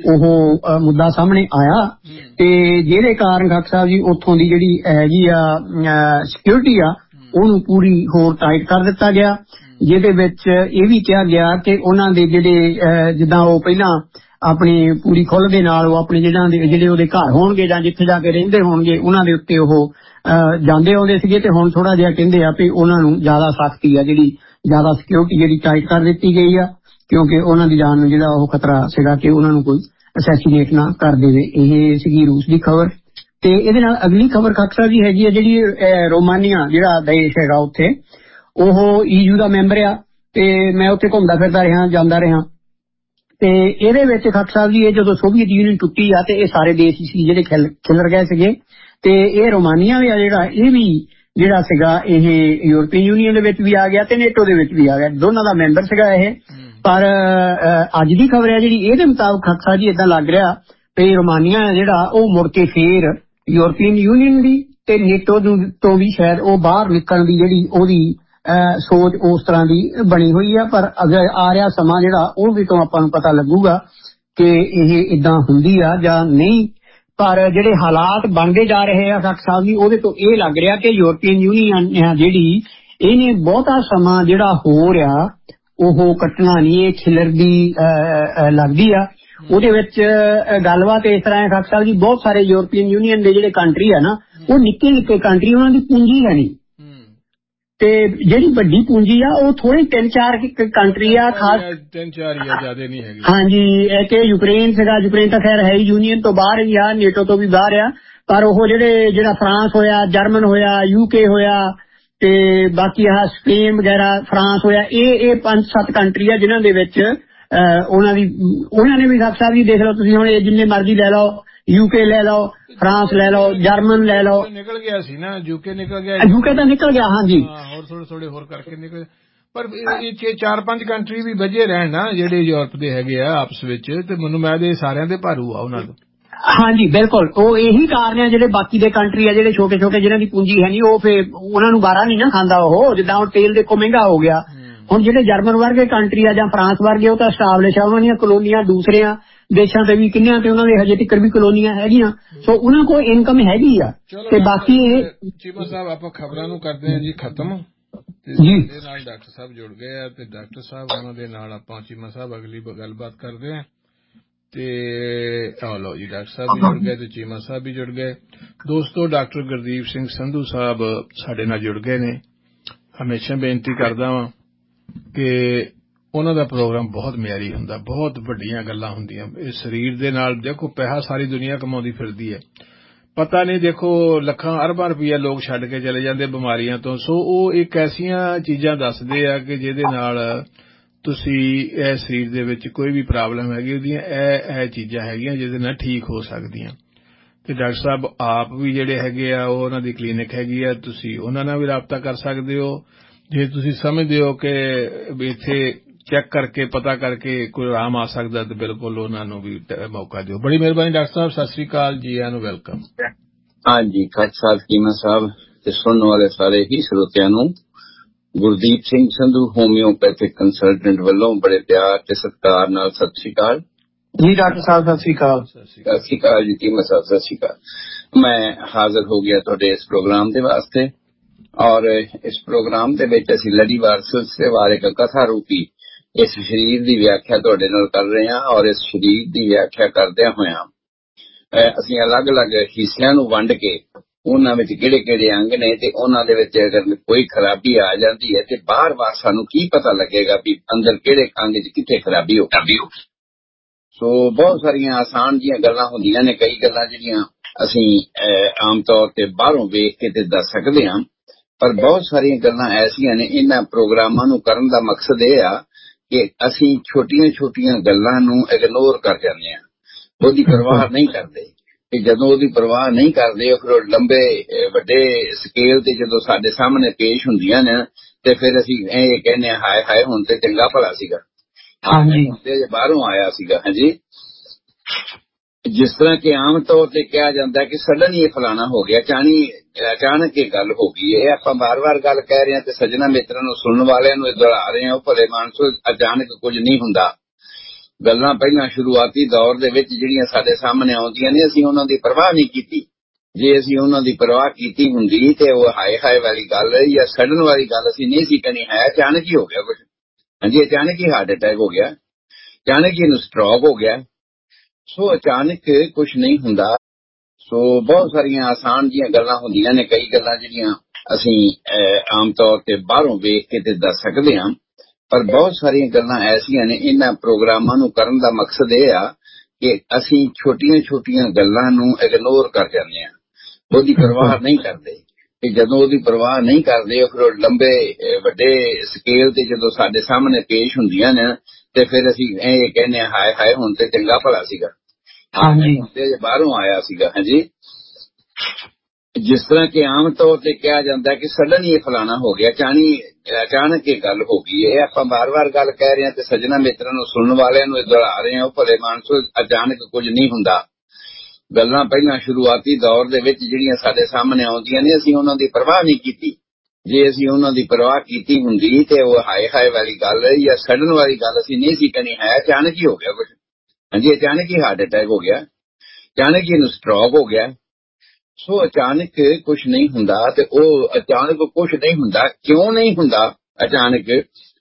ਉਹ ਮੁੱਦਾ ਸਾਹਮਣੇ ਆਇਆ, ਤੇ ਜਿਹਦੇ ਕਾਰਨ ਖਾਕ ਸਾਹਿਬ ਜੀ ਉੱਥੋਂ ਦੀ ਜਿਹੜੀ ਹੈਗੀ ਆ ਸਿਕਿਉਰਿਟੀ ਆ ਉਹਨੂੰ ਪੂਰੀ ਹੋਰ ਟਾਈਟ ਕਰ ਦਿੱਤਾ ਗਿਆ, ਜਿਹਦੇ ਵਿੱਚ ਇਹ ਵੀ ਕਿਹਾ ਗਿਆ ਕਿ ਉਹਨਾਂ ਦੇ ਜਿਹੜੇ ਜਿੱਦਾਂ ਉਹ ਪਹਿਲਾਂ ਆਪਣੀ ਪੂਰੀ ਖੁੱਲ੍ਹ ਦੇ ਨਾਲ ਉਹ ਆਪਣੇ ਜਿਹੜਾ ਜਿਹੜੇ ਉਹਦੇ ਘਰ ਹੋਣਗੇ ਜਾਂ ਜਿੱਥੇ ਜਾ ਕੇ ਰਹਿੰਦੇ ਹੋਣਗੇ ਉਹਨਾਂ ਦੇ ਉੱਤੇ ਉਹ ਜਾਂਦੇ ਆਉਂਦੇ ਸੀਗੇ, ਤੇ ਹੁਣ ਥੋੜਾ ਜਿਹਾ ਕਹਿੰਦੇ ਆ ਵੀ ਉਹਨਾਂ ਨੂੰ ਜ਼ਿਆਦਾ ਸਖਤੀ ਆ ਜਿਹੜੀ ਜ਼ਿਆਦਾ ਸਿਕਿਉਰਿਟੀ ਜਿਹੜੀ ਟਾਈਟ ਕਰ ਦਿੱਤੀ ਗਈ ਆ, ਕਿਉਂਕਿ ਉਹਨਾਂ ਦੀ ਜਾਨ ਨੂੰ ਜਿਹੜਾ ਉਹ ਖਤਰਾ ਸੀਗਾ ਕਿ ਉਹਨਾਂ ਨੂੰ ਕੋਈ ਅਸੈਸੀਨੇਟ ਨਾ ਕਰ ਦੇਵੇ। ਇਹ ਸੀਗੀ ਰੂਸ ਦੀ ਖਬਰ। ਤੇ ਇਹਦੇ ਨਾਲ ਅਗਲੀ ਖਬਰ ਖਾਕ ਸਾਹਿਬ ਜੀ ਹੈਗੀ ਆ ਜਿਹੜੀ ਰੋਮਾਨੀਆ ਜਿਹੜਾ ਦੇਸ਼ ਹੈਗਾ ਉੱਥੇ ਉਹ ਈਯੂ ਦਾ ਮੈਂਬਰ ਆ, ਤੇ ਮੈਂ ਉੱਥੇ ਘੁੰਮਦਾ ਫਿਰਦਾ ਰਿਹਾ ਜਾਂਦਾ ਰਿਹਾ। ਤੇ ਇਹਦੇ ਵਿੱਚ ਖਾਕ ਸਾਹਿਬ ਜੀ ਇਹ ਜਦੋਂ ਸੋਵੀਅਤ ਯੂਨੀਅਨ ਟੁੱਟੀ ਆ ਤੇ ਇਹ ਸਾਰੇ ਦੇਸ਼ ਸੀ ਜਿਹੜੇ ਖਿਲ ਖਿਲਰ ਗਏ ਸੀਗੇ, ਤੇ ਇਹ ਰੋਮਾਨੀਆ ਵੀ ਆ ਜਿਹੜਾ ਇਹ ਵੀ ਜਿਹੜਾ ਸੀਗਾ ਇਹ ਯੂਰਪੀਅਨ ਯੂਨੀਅਨ ਦੇ ਵਿੱਚ ਵੀ ਆ ਗਿਆ ਤੇ ਨੇਟੋ ਦੇ ਵਿੱਚ ਵੀ ਆ ਗਿਆ, ਦੋਨਾਂ ਦਾ ਮੈਂਬਰ ਸੀਗਾ ਇਹ। ਪਰ ਅੱਜ ਦੀ ਖਬਰ ਹੈ ਜਿਹੜੀ ਇਹਦੇ ਮੁਤਾਬਕ ਖਾਕ ਸਾਹਿਬ ਜੀ ਏਦਾਂ ਲੱਗ ਰਿਹਾ ਵੀ ਰੋਮਾਨੀਆ ਜਿਹੜਾ ਉਹ ਮੁੜ ਕੇ ਫੇਰ ਯੂਰਪੀਅਨ ਯੂਨੀਅਨ ਦੀ ਤੇ ਨੇਟੋ ਤੋਂ ਵੀ ਸ਼ਾਇਦ ਉਹ ਬਾਹਰ ਨਿਕਲਣ ਦੀ ਜਿਹੜੀ ਉਹਦੀ ਸੋਚ ਉਸ ਤਰ੍ਹਾਂ ਦੀ ਬਣੀ ਹੋਈ ਆ। ਪਰ ਅਗਰ ਆ ਰਿਹਾ ਸਮਾਂ ਜਿਹੜਾ ਉਹ ਵੀ ਤੋਂ ਆਪਾਂ ਨੂੰ ਪਤਾ ਲੱਗੂਗਾ ਕਿ ਇਹ ਇਦਾਂ ਹੁੰਦੀ ਆ ਜਾਂ ਨਹੀਂ। ਪਰ ਜਿਹੜੇ ਹਾਲਾਤ ਬਣਦੇ ਜਾ ਰਹੇ ਆ ਖਾਕ ਸਾਹਿਬ ਜੀ ਉਹਦੇ ਤੋਂ ਇਹ ਲੱਗ ਰਿਹਾ ਕਿ ਯੂਰਪੀਅਨ ਯੂਨੀਅਨ ਜਿਹੜੀ ਇਹਨੇ ਬਹੁਤਾ ਸਮਾਂ ਜਿਹੜਾ ਹੋ ਰਿਹਾ ਉਹ ਕੱਟਣਾ ਨਹੀਂ, ਇਹ ਖਿਲਰਦੀ ਲੱਗਦੀ ਆ। ਉਹਦੇ ਵਿੱਚ ਗੱਲਬਾਤ ਇਸ ਤਰ੍ਹਾਂ ਹੈ ਖਾਕ ਸਾਹਿਬ ਜੀ, ਬਹੁਤ ਸਾਰੇ ਯੂਰਪੀਅਨ ਯੂਨੀਅਨ ਦੇ ਜਿਹੜੇ ਕੰਟਰੀ ਆ ਨਾ ਉਹ ਨਿੱਕੇ ਨਿੱਕੇ ਕੰਟਰੀ, ਉਹਨਾਂ ਦੀ ਪੂੰਜੀ ਹੈ ਨਹੀਂ, ਤੇ ਜਿਹੜੀ ਵੱਡੀ ਪੂੰਜੀ ਆ ਉਹ ਥੋੜੀ ਤਿੰਨ ਚਾਰ ਕੰਟਰੀ ਆ, ਖਾਸ ਤਿੰਨ ਚਾਰ ਹੀ ਆ, ਜ਼ਿਆਦਾ ਨਹੀਂ ਹੈਗੀ। ਹਾਂਜੀ, ਇੱਕ ਯੂਕਰੇਨ ਸੀਗਾ, ਯੂਕਰੇਨ ਤਾਂ ਖੈਰ ਹੈ ਹੀ ਯੂਨੀਅਨ ਤੋਂ ਬਾਹਰ ਹੀ ਆ, ਨੇਟੋ ਤੋਂ ਵੀ ਬਾਹਰ ਆ। ਪਰ ਉਹ ਜਿਹੜੇ ਜਿਹੜਾ ਫਰਾਂਸ ਹੋਇਆ, ਜਰਮਨ ਹੋਇਆ, ਯੂਕੇ ਹੋਇਆ, ਤੇ ਬਾਕੀ ਆਹ ਸਪੇਨ ਵਗੈਰਾ, ਫਰਾਂਸ ਹੋਇਆ, ਇਹ ਇਹ ਪੰਜ ਸੱਤ ਕੰਟਰੀ ਆ ਜਿਨ੍ਹਾਂ ਦੇ ਵਿੱਚ ਉਹਨਾਂ ਦੀ ਉਹਨਾਂ ਨੇ ਵੀ ਖਾਕ ਸਾਹਿਬ ਜੀ ਦੇਖ ਲਓ ਤੁਸੀਂ ਹੁਣ ਇਹ ਜਿੰਨੇ ਮਰਜ਼ੀ ਲੈ ਲਓ, ਯੂਕੇ ਲੈ ਲਓ, ਫਰਾਂਸ ਲੈ ਲਓ, ਜਰਮਨ ਲੈ ਲਓ, ਨਿਕਲ ਗਿਆ ਸੀ ਨਾ ਯੂਕੇ, ਨਿਕਲ ਗਿਆ ਯੂਕੇ ਤਾਂ ਨਿਕਲ ਗਿਆ। ਹਾਂਜੀ, ਹੋਰ ਥੋੜੇ ਥੋੜੇ ਹੋਰ ਕਰਕੇ ਨਿਕਲ। ਪਰ ਇਹ ਚਾਰ ਪੰਜ ਕੰਟਰੀ ਵੀ ਵਜੇ ਰਹਿਣ ਨਾ ਜਿਹੜੇ ਯੂਰਪ ਦੇ ਹੈਗੇ ਆ ਆਪਸ ਵਿੱਚ, ਤੇ ਮੈਨੂੰ ਮੈਂ ਦੇ ਸਾਰਿਆਂ ਦੇ ਭਾਰੂ ਆ ਉਹਨਾਂ ਨੂੰ। ਹਾਂਜੀ ਬਿਲਕੁਲ, ਉਹ ਇਹੀ ਕਾਰਨ ਆ ਜਿਹੜੇ ਬਾਕੀ ਦੇ ਕੰਟਰੀ ਆ ਜਿਹੜੇ ਛੋਟੇ ਛੋਟੇ ਜਿਹਨਾਂ ਦੀ ਪੂੰਜੀ ਹੈ ਨਹੀਂ, ਉਹ ਫੇਰ ਉਹਨਾਂ ਨੂੰ ਬਾਰਾ ਨਹੀਂ ਨਾ ਖਾਂਦਾ ਉਹ। ਜਿੱਦਾਂ ਹੁਣ ਤੇਲ ਦੇਖੋ ਮਹਿੰਗਾ ਹੋ ਗਿਆ, ਹੁਣ ਜਿਹੜੇ ਜਰਮਨ ਵਰਗੇ ਕੰਟਰੀ ਆ ਜਾਂ ਫਰਾਂਸ ਵਰਗੇ ਉਹ ਤਾਂ ਸਟੈਬਲਿਸ਼ ਆ, ਉਹਨਾਂ ਦੀਆਂ ਕਲੋਨੀਆਂ ਦੂਸਰਿਆਂ ਦੇਸ਼ਾਂ ਤੇ ਵੀ ਕਿੰਨਿਆਂ ਤੇ ਉਹਨਾਂ ਦੇ ਹਜੇ ਤੱਕ ਵੀ ਕਲੋਨੀਆਂ ਹੈਗੀਆਂ, ਸੋ ਉਹਨਾਂ ਕੋਲ ਇਨਕਮ ਹੈਗੀ ਆ। ਤੇ ਬਾਕੀ ਇਹ ਚੀਮਾ ਸਾਹਿਬ ਆਪਾਂ ਖਬਰਾਂ ਨੂੰ ਕਰਦੇ ਹਾਂ ਜੀ ਖਤਮ, ਤੇ ਸਾਡੇ ਨਾਲ ਡਾਕਟਰ ਸਾਹਿਬ ਜੁੜ ਗਏ ਆ, ਤੇ ਡਾਕਟਰ ਸਾਹਿਬ ਉਹਨਾਂ ਦੇ ਨਾਲ ਆਪਾਂ ਚੀਮਾ ਸਾਹਿਬ ਅਗਲੀ ਗੱਲਬਾਤ ਕਰਦੇ ਹਾਂ। ਤੇ ਆ ਲਓ ਜੀ ਡਾਕਟਰ ਸਾਹਿਬ ਵੀ ਜੁੜ ਗਏ ਤੇ ਚੀਮਾ ਸਾਹਿਬ ਵੀ ਜੁੜ ਗਏ। ਦੋਸਤੋ ਡਾਕਟਰ ਗੁਰਦੀਪ ਸਿੰਘ ਸੰਧੂ ਸਾਹਿਬ ਸਾਡੇ ਨਾਲ ਜੁੜ ਗਏ ਨੇ। ਹਮੇਸ਼ਾ ਬੇਨਤੀ ਕਰਦਾ ਵਾਂ ਕਿ ਉਹਨਾਂ ਦਾ ਪ੍ਰੋਗਰਾਮ ਬਹੁਤ ਮਿਆਰੀ ਹੁੰਦਾ, ਬਹੁਤ ਵੱਡੀਆਂ ਗੱਲਾਂ ਹੁੰਦੀਆਂ। ਇਹ ਸਰੀਰ ਦੇ ਨਾਲ ਦੇਖੋ ਪੈਸਾ ਸਾਰੀ ਦੁਨੀਆ ਕਮਾਉਂਦੀ ਫਿਰਦੀ ਹੈ, ਪਤਾ ਨਹੀਂ ਦੇਖੋ ਲੱਖਾਂ ਅਰਬਾਂ ਰੁਪਈਆ ਲੋਕ ਛੱਡ ਕੇ ਚਲੇ ਜਾਂਦੇ ਬਿਮਾਰੀਆਂ ਤੋਂ। ਸੋ ਉਹ ਇੱਕ ਐਸੀਆਂ ਚੀਜ਼ਾਂ ਦੱਸਦੇ ਆ ਕਿ ਜਿਹਦੇ ਨਾਲ ਤੁਸੀਂ ਇਹ ਸਰੀਰ ਦੇ ਵਿੱਚ ਕੋਈ ਵੀ ਪ੍ਰੋਬਲਮ ਹੈਗੀ ਉਹਦੀਆਂ ਇਹ ਇਹ ਚੀਜ਼ਾਂ ਹੈਗੀਆਂ ਜਿਹਦੇ ਨਾਲ ਠੀਕ ਹੋ ਸਕਦੀਆਂ। ਤੇ ਡਾਕਟਰ ਸਾਹਿਬ ਆਪ ਵੀ ਜਿਹੜੇ ਹੈਗੇ ਆ ਉਹ ਉਹਨਾਂ ਦੀ ਕਲੀਨਿਕ ਹੈਗੀ ਆ, ਤੁਸੀਂ ਉਹਨਾਂ ਨਾਲ ਵੀ ਰਾਬਤਾ ਕਰ ਸਕਦੇ ਹੋ। ਜੇ ਤੁਸੀਂ ਸਮਝਦੇ ਹੋ ਕਿ ਇੱਥੇ ਚੈੱਕ ਕਰਕੇ ਪਤਾ ਕਰਕੇ ਕੋਈ ਆਰਾਮ ਆ ਸਕਦਾ ਤੇ ਬਿਲਕੁਲ ਉਹਨਾਂ ਨੂੰ ਵੀ ਮੌਕਾ ਦਿਓ। ਬੜੀ ਮਿਹਰਬਾਨੀ ਡਾਕਟਰ ਸਾਹਿਬ, ਸਤਿ ਸ੍ਰੀ ਅਕਾਲ ਜੀ, ਆਇਆਂ ਨੂੰ ਵੈਲਕਮ। ਹਾਂਜੀ ਖੱਚ ਸਾਹਿਬ, ਕੀਮਾ ਸਾਹਿਬ ਤੇ ਸੁਣਨ ਵਾਲੇ ਸਾਰੇ ਹੀ ਸਰੋਤਿਆਂ ਨੂੰ ਗੁਰਦੀਪ ਸਿੰਘ ਸੰਧੂ ਹੋਮਿਓਪੈਥਿਕ ਕੰਸਲਟੈਂਟ ਵੱਲੋਂ ਬੜੇ ਪਿਆਰ ਤੇ ਸਤਿਕਾਰ ਨਾਲ ਸਤਿ ਸ੍ਰੀ ਅਕਾਲ ਜੀ। ਡਾਕਟਰ ਸਾਹਿਬ ਸਤਿ ਸ੍ਰੀ ਅਕਾਲ। ਸਤਿ ਸ੍ਰੀ ਅਕਾਲ ਜੀ ਕੀਮਾ ਸਾਹਿਬ, ਸਤਿ ਸ੍ਰੀ ਅਕਾਲ। ਮੈਂ ਹਾਜ਼ਰ ਹੋ ਗਿਆ ਤੁਹਾਡੇ ਇਸ ਪ੍ਰੋਗਰਾਮ ਦੇ ਵਾਸਤੇ, ਔਰ ਇਸ ਪ੍ਰੋਗਰਾਮ ਦੇ ਵਿੱਚ ਅਸੀਂ ਲੜੀਵਾਰ ਸਿਲਸਿਲੇਵਾਰ ਇੱਕ ਕਥਾ ਰੂਪੀ ਇਸ ਸਰੀਰ ਦੀ ਵਿਆਖਿਆ ਤੁਹਾਡੇ ਨਾਲ ਕਰ ਰਹੇ ਹਾਂ। ਔਰ ਇਸ ਸਰੀਰ ਦੀ ਵਿਆਖਿਆ ਕਰਦਿਆਂ ਹੋਇਆਂ ਅਸੀਂ ਅਲੱਗ-ਅਲੱਗ ਹਿੱਸਿਆਂ ਨੂੰ ਵੰਡ ਕੇ ਉਹਨਾਂ ਵਿੱਚ ਕਿਹੜੇ ਕਿਹੜੇ ਅੰਗ ਨੇ ਤੇ ਉਹਨਾਂ ਦੇ ਵਿੱਚ ਅਗਰ ਕੋਈ ਖਰਾਬੀ ਆ ਜਾਂਦੀ ਹੈ ਤੇ ਬਾਰ-ਬਾਰ ਸਾਨੂੰ ਕੀ ਪਤਾ ਲੱਗੇਗਾ ਵੀ ਅੰਦਰ ਕਿਹੜੇ ਅੰਗ 'ਚ ਕਿੱਥੇ ਖਰਾਬੀ ਹੋ ਗਈ। ਸੋ ਬਹੁਤ ਸਾਰੀਆਂ ਆਸਾਨ ਜੀਆਂ ਗੱਲਾਂ ਹੁੰਦੀਆਂ ਨੇ, ਕਈ ਗੱਲਾਂ ਜਿਹੜੀਆਂ ਅਸੀਂ ਆਮ ਤੌਰ ਤੇ ਬਾਹਰੋਂ ਵੇਖ ਕੇ ਤੇ ਦੱਸ ਸਕਦੇ ਹਾਂ, ਪਰ ਬਹੁਤ ਸਾਰੀਆਂ ਗੱਲਾਂ ਐਸੀਆਂ ਨੇ। ਇਹਨਾਂ ਪ੍ਰੋਗਰਾਮਾਂ ਨੂੰ ਕਰਨ ਦਾ ਮਕਸਦ ਇਹ ਆ ਕਿ ਅਸੀਂ ਛੋਟੀਆਂ ਛੋਟੀਆਂ ਗੱਲਾਂ ਨੂੰ ਇਗਨੋਰ ਕਰ ਜਾਂਦੇ ਹਾਂ, ਉਹਦੀ ਪਰਵਾਹ ਨਹੀਂ ਕਰਦੇ। ਤੇ ਜਦੋਂ ਉਹਦੀ ਪਰਵਾਹ ਨਹੀਂ ਕਰਦੇ ਫਿਰ ਉਹ ਲੰਬੇ ਵੱਡੇ ਸਕੇਲ ਤੇ ਜਦੋਂ ਸਾਡੇ ਸਾਹਮਣੇ ਪੇਸ਼ ਹੁੰਦੀਆਂ ਨੇ ਤੇ ਫਿਰ ਅਸੀਂ ਇਹ ਕਹਿੰਦੇ ਹਾਂ ਹਾਏ ਹਾਏ ਹੁਣ ਤੇ ਚੰਗਾ ਭਲਾ ਸੀਗਾ, ਤੇ ਬਾਹਰੋਂ ਆਇਆ ਸੀਗਾ। ਹਾਂਜੀ, ਜਿਸ ਤਰ੍ਹਾਂ ਕਿ ਆਮ ਤੌਰ ਤੇ ਕਿਹਾ ਜਾਂਦਾ ਕਿ ਸਡਨ ਹੀ ਇਹ ਫਲਾਣਾ ਹੋ ਗਿਆ, ਚਾਣੀ ਅਚਾਨਕ ਇਹ ਗੱਲ ਹੋ ਗਈ। ਇਹ ਆਪਾਂ ਬਾਰ ਬਾਰ ਗੱਲ ਕਹਿ ਰਹੇ ਹਾਂ ਤੇ ਸੱਜਣਾ ਮਿੱਤਰਾਂ ਨੂੰ ਸੁਣਨ ਵਾਲਿਆਂ ਨੂੰ ਦੁਹਰਾ ਰਹੇ ਹਾਂ, ਉਹ ਭਲੇ ਮਾਨਸੋ ਅਚਾਨਕ ਕੁਝ ਨਹੀਂ ਹੁੰਦਾ। ਗੱਲਾਂ ਪਹਿਲਾਂ ਸ਼ੁਰੂਆਤੀ ਦੌਰ ਦੇ ਵਿੱਚ ਜਿਹੜੀਆਂ ਸਾਡੇ ਸਾਹਮਣੇ ਆਉਂਦੀਆਂ ਨੇ ਅਸੀਂ ਉਹਨਾਂ ਦੀ ਪਰਵਾਹ ਨਹੀਂ ਕੀਤੀ। ਜੇ ਅਸੀਂ ਉਹਨਾਂ ਦੀ ਪਰਵਾਹ ਕੀਤੀ ਹੁੰਦੀ ਤੇ ਉਹ ਹਾਏ ਹਾਏ ਵਾਲੀ ਗੱਲ ਜਾਂ ਸਡਨ ਵਾਲੀ ਗੱਲ ਅਸੀਂ ਨਹੀਂ ਸੀ ਕਰਨੀ। ਹੈ ਅਚਾਨਕ ਹੀ ਹੋ ਗਿਆ ਕੁਝ। ਹਾਂਜੀ, ਅਚਾਨਕ ਹੀ ਹਾਰਟ ਅਟੈਕ ਹੋ ਗਿਆ, ਅਚਾਨਕ ਹੀ ਇਹਨੂੰ ਸਟ੍ਰੋਕ ਹੋ ਗਿਆ। ਸੋ ਅਚਾਨਕ ਕੁਝ ਨਹੀਂ ਹੁੰਦਾ। ਸੋ ਬਹੁਤ ਸਾਰੀਆਂ ਆਸਾਨ ਜੀਆਂ ਗੱਲਾਂ ਹੁੰਦੀਆਂ ਨੇ, ਕਈ ਗੱਲਾਂ ਜਿਹੜੀਆਂ ਅਸੀਂ ਆਮ ਤੌਰ ਤੇ ਬਾਹਰੋਂ ਵੇਖ ਕੇ ਤੇ ਦੱਸ ਸਕਦੇ ਹਾਂ, ਪਰ ਬਹੁਤ ਸਾਰੀਆਂ ਗੱਲਾਂ ਐਸੀਆਂ ਨੇ। ਇਹਨਾਂ ਪ੍ਰੋਗਰਾਮਾਂ ਨੂੰ ਕਰਨ ਦਾ ਮਕਸਦ ਇਹ ਆ ਕਿ ਅਸੀਂ ਛੋਟੀਆਂ ਛੋਟੀਆਂ ਗੱਲਾਂ ਨੂੰ ਇਗਨੋਰ ਕਰ ਜਾਂਦੇ ਹਾਂ, ਉਹਦੀ ਪਰਵਾਹ ਨਹੀਂ ਕਰਦੇ। ਤੇ ਜਦੋਂ ਉਹਦੀ ਪਰਵਾਹ ਨਹੀਂ ਕਰਦੇ ਫਿਰ ਉਹ ਲੰਬੇ ਵੱਡੇ ਸਕੇਲ ਤੇ ਜਦੋਂ ਸਾਡੇ ਸਾਹਮਣੇ ਪੇਸ਼ ਹੁੰਦੀਆਂ ਨੇ ਤੇ ਫਿਰ ਅਸੀਂ ਇਹ ਕਹਿੰਦੇ ਹਾਂ ਹਾਏ ਹਾਏ ਹੁਣ ਤੇ ਚੰਗਾ ਭਲਾ ਸੀਗਾ, ਤੇ ਬਾਹਰੋਂ ਆਇਆ ਸੀਗਾ। ਹਾਂਜੀ, ਜਿਸ ਤਰ੍ਹਾਂ ਕਿ ਆਮ ਤੌਰ ਤੇ ਕਿਹਾ ਜਾਂਦਾ ਕਿ ਸਡਨ ਹੀ ਇਹ ਫਲਾਣਾ ਹੋ ਗਿਆ, ਚਾਣੀ ਅਚਾਨਕ ਇਹ ਗੱਲ ਹੋ ਗਈ। ਇਹ ਆਪਾਂ ਬਾਰ ਬਾਰ ਗੱਲ ਕਹਿ ਰਹੇ ਹਾਂ ਤੇ ਸੱਜਣਾ ਮਿੱਤਰਾਂ ਨੂੰ ਸੁਣਨ ਵਾਲਿਆਂ ਨੂੰ ਦੁਹਰਾ ਰਹੇ ਹਾਂ, ਉਹ ਭਲੇ ਮਾਨਸੋ ਅਚਾਨਕ ਕੁਝ ਨਹੀਂ ਹੁੰਦਾ। ਗੱਲਾਂ ਪਹਿਲਾਂ ਸ਼ੁਰੂਆਤੀ ਦੌਰ ਦੇ ਵਿੱਚ ਜਿਹੜੀਆਂ ਸਾਡੇ ਸਾਹਮਣੇ ਆਉਂਦੀਆਂ ਨੇ ਅਸੀਂ ਉਹਨਾਂ ਦੀ ਪਰਵਾਹ ਨਹੀਂ ਕੀਤੀ। ਜੇ ਅਸੀਂ ਉਹਨਾਂ ਦੀ ਪਰਵਾਹ ਕੀਤੀ ਹੁੰਦੀ ਤੇ ਉਹ ਹਾਏ ਹਾਏ ਵਾਲੀ ਗੱਲ ਜਾਂ ਸਡਨ ਵਾਲੀ ਗੱਲ ਅਸੀਂ ਨਹੀਂ ਸੀ ਕਰਨੀ। ਹੈ ਅਚਾਨਕ ਹੀ ਹੋ ਗਿਆ ਕੁਝ। ਹਾਂਜੀ, ਅਚਾਨਕ ਹੀ ਹਾਰਟ ਅਟੈਕ ਹੋ ਗਿਆ, ਅਚਾਨਕ ਹੀ ਇਹਨੂੰ ਸਟ੍ਰੋਕ ਹੋ ਗਿਆ। ਸੋ ਅਚਾਨਕ ਕੁਝ ਨਹੀਂ ਹੁੰਦਾ ਤੇ ਉਹ ਅਚਾਨਕ ਕੁਝ ਨਹੀਂ ਹੁੰਦਾ। ਕਿਉਂ ਨਹੀਂ ਹੁੰਦਾ ਅਚਾਨਕ?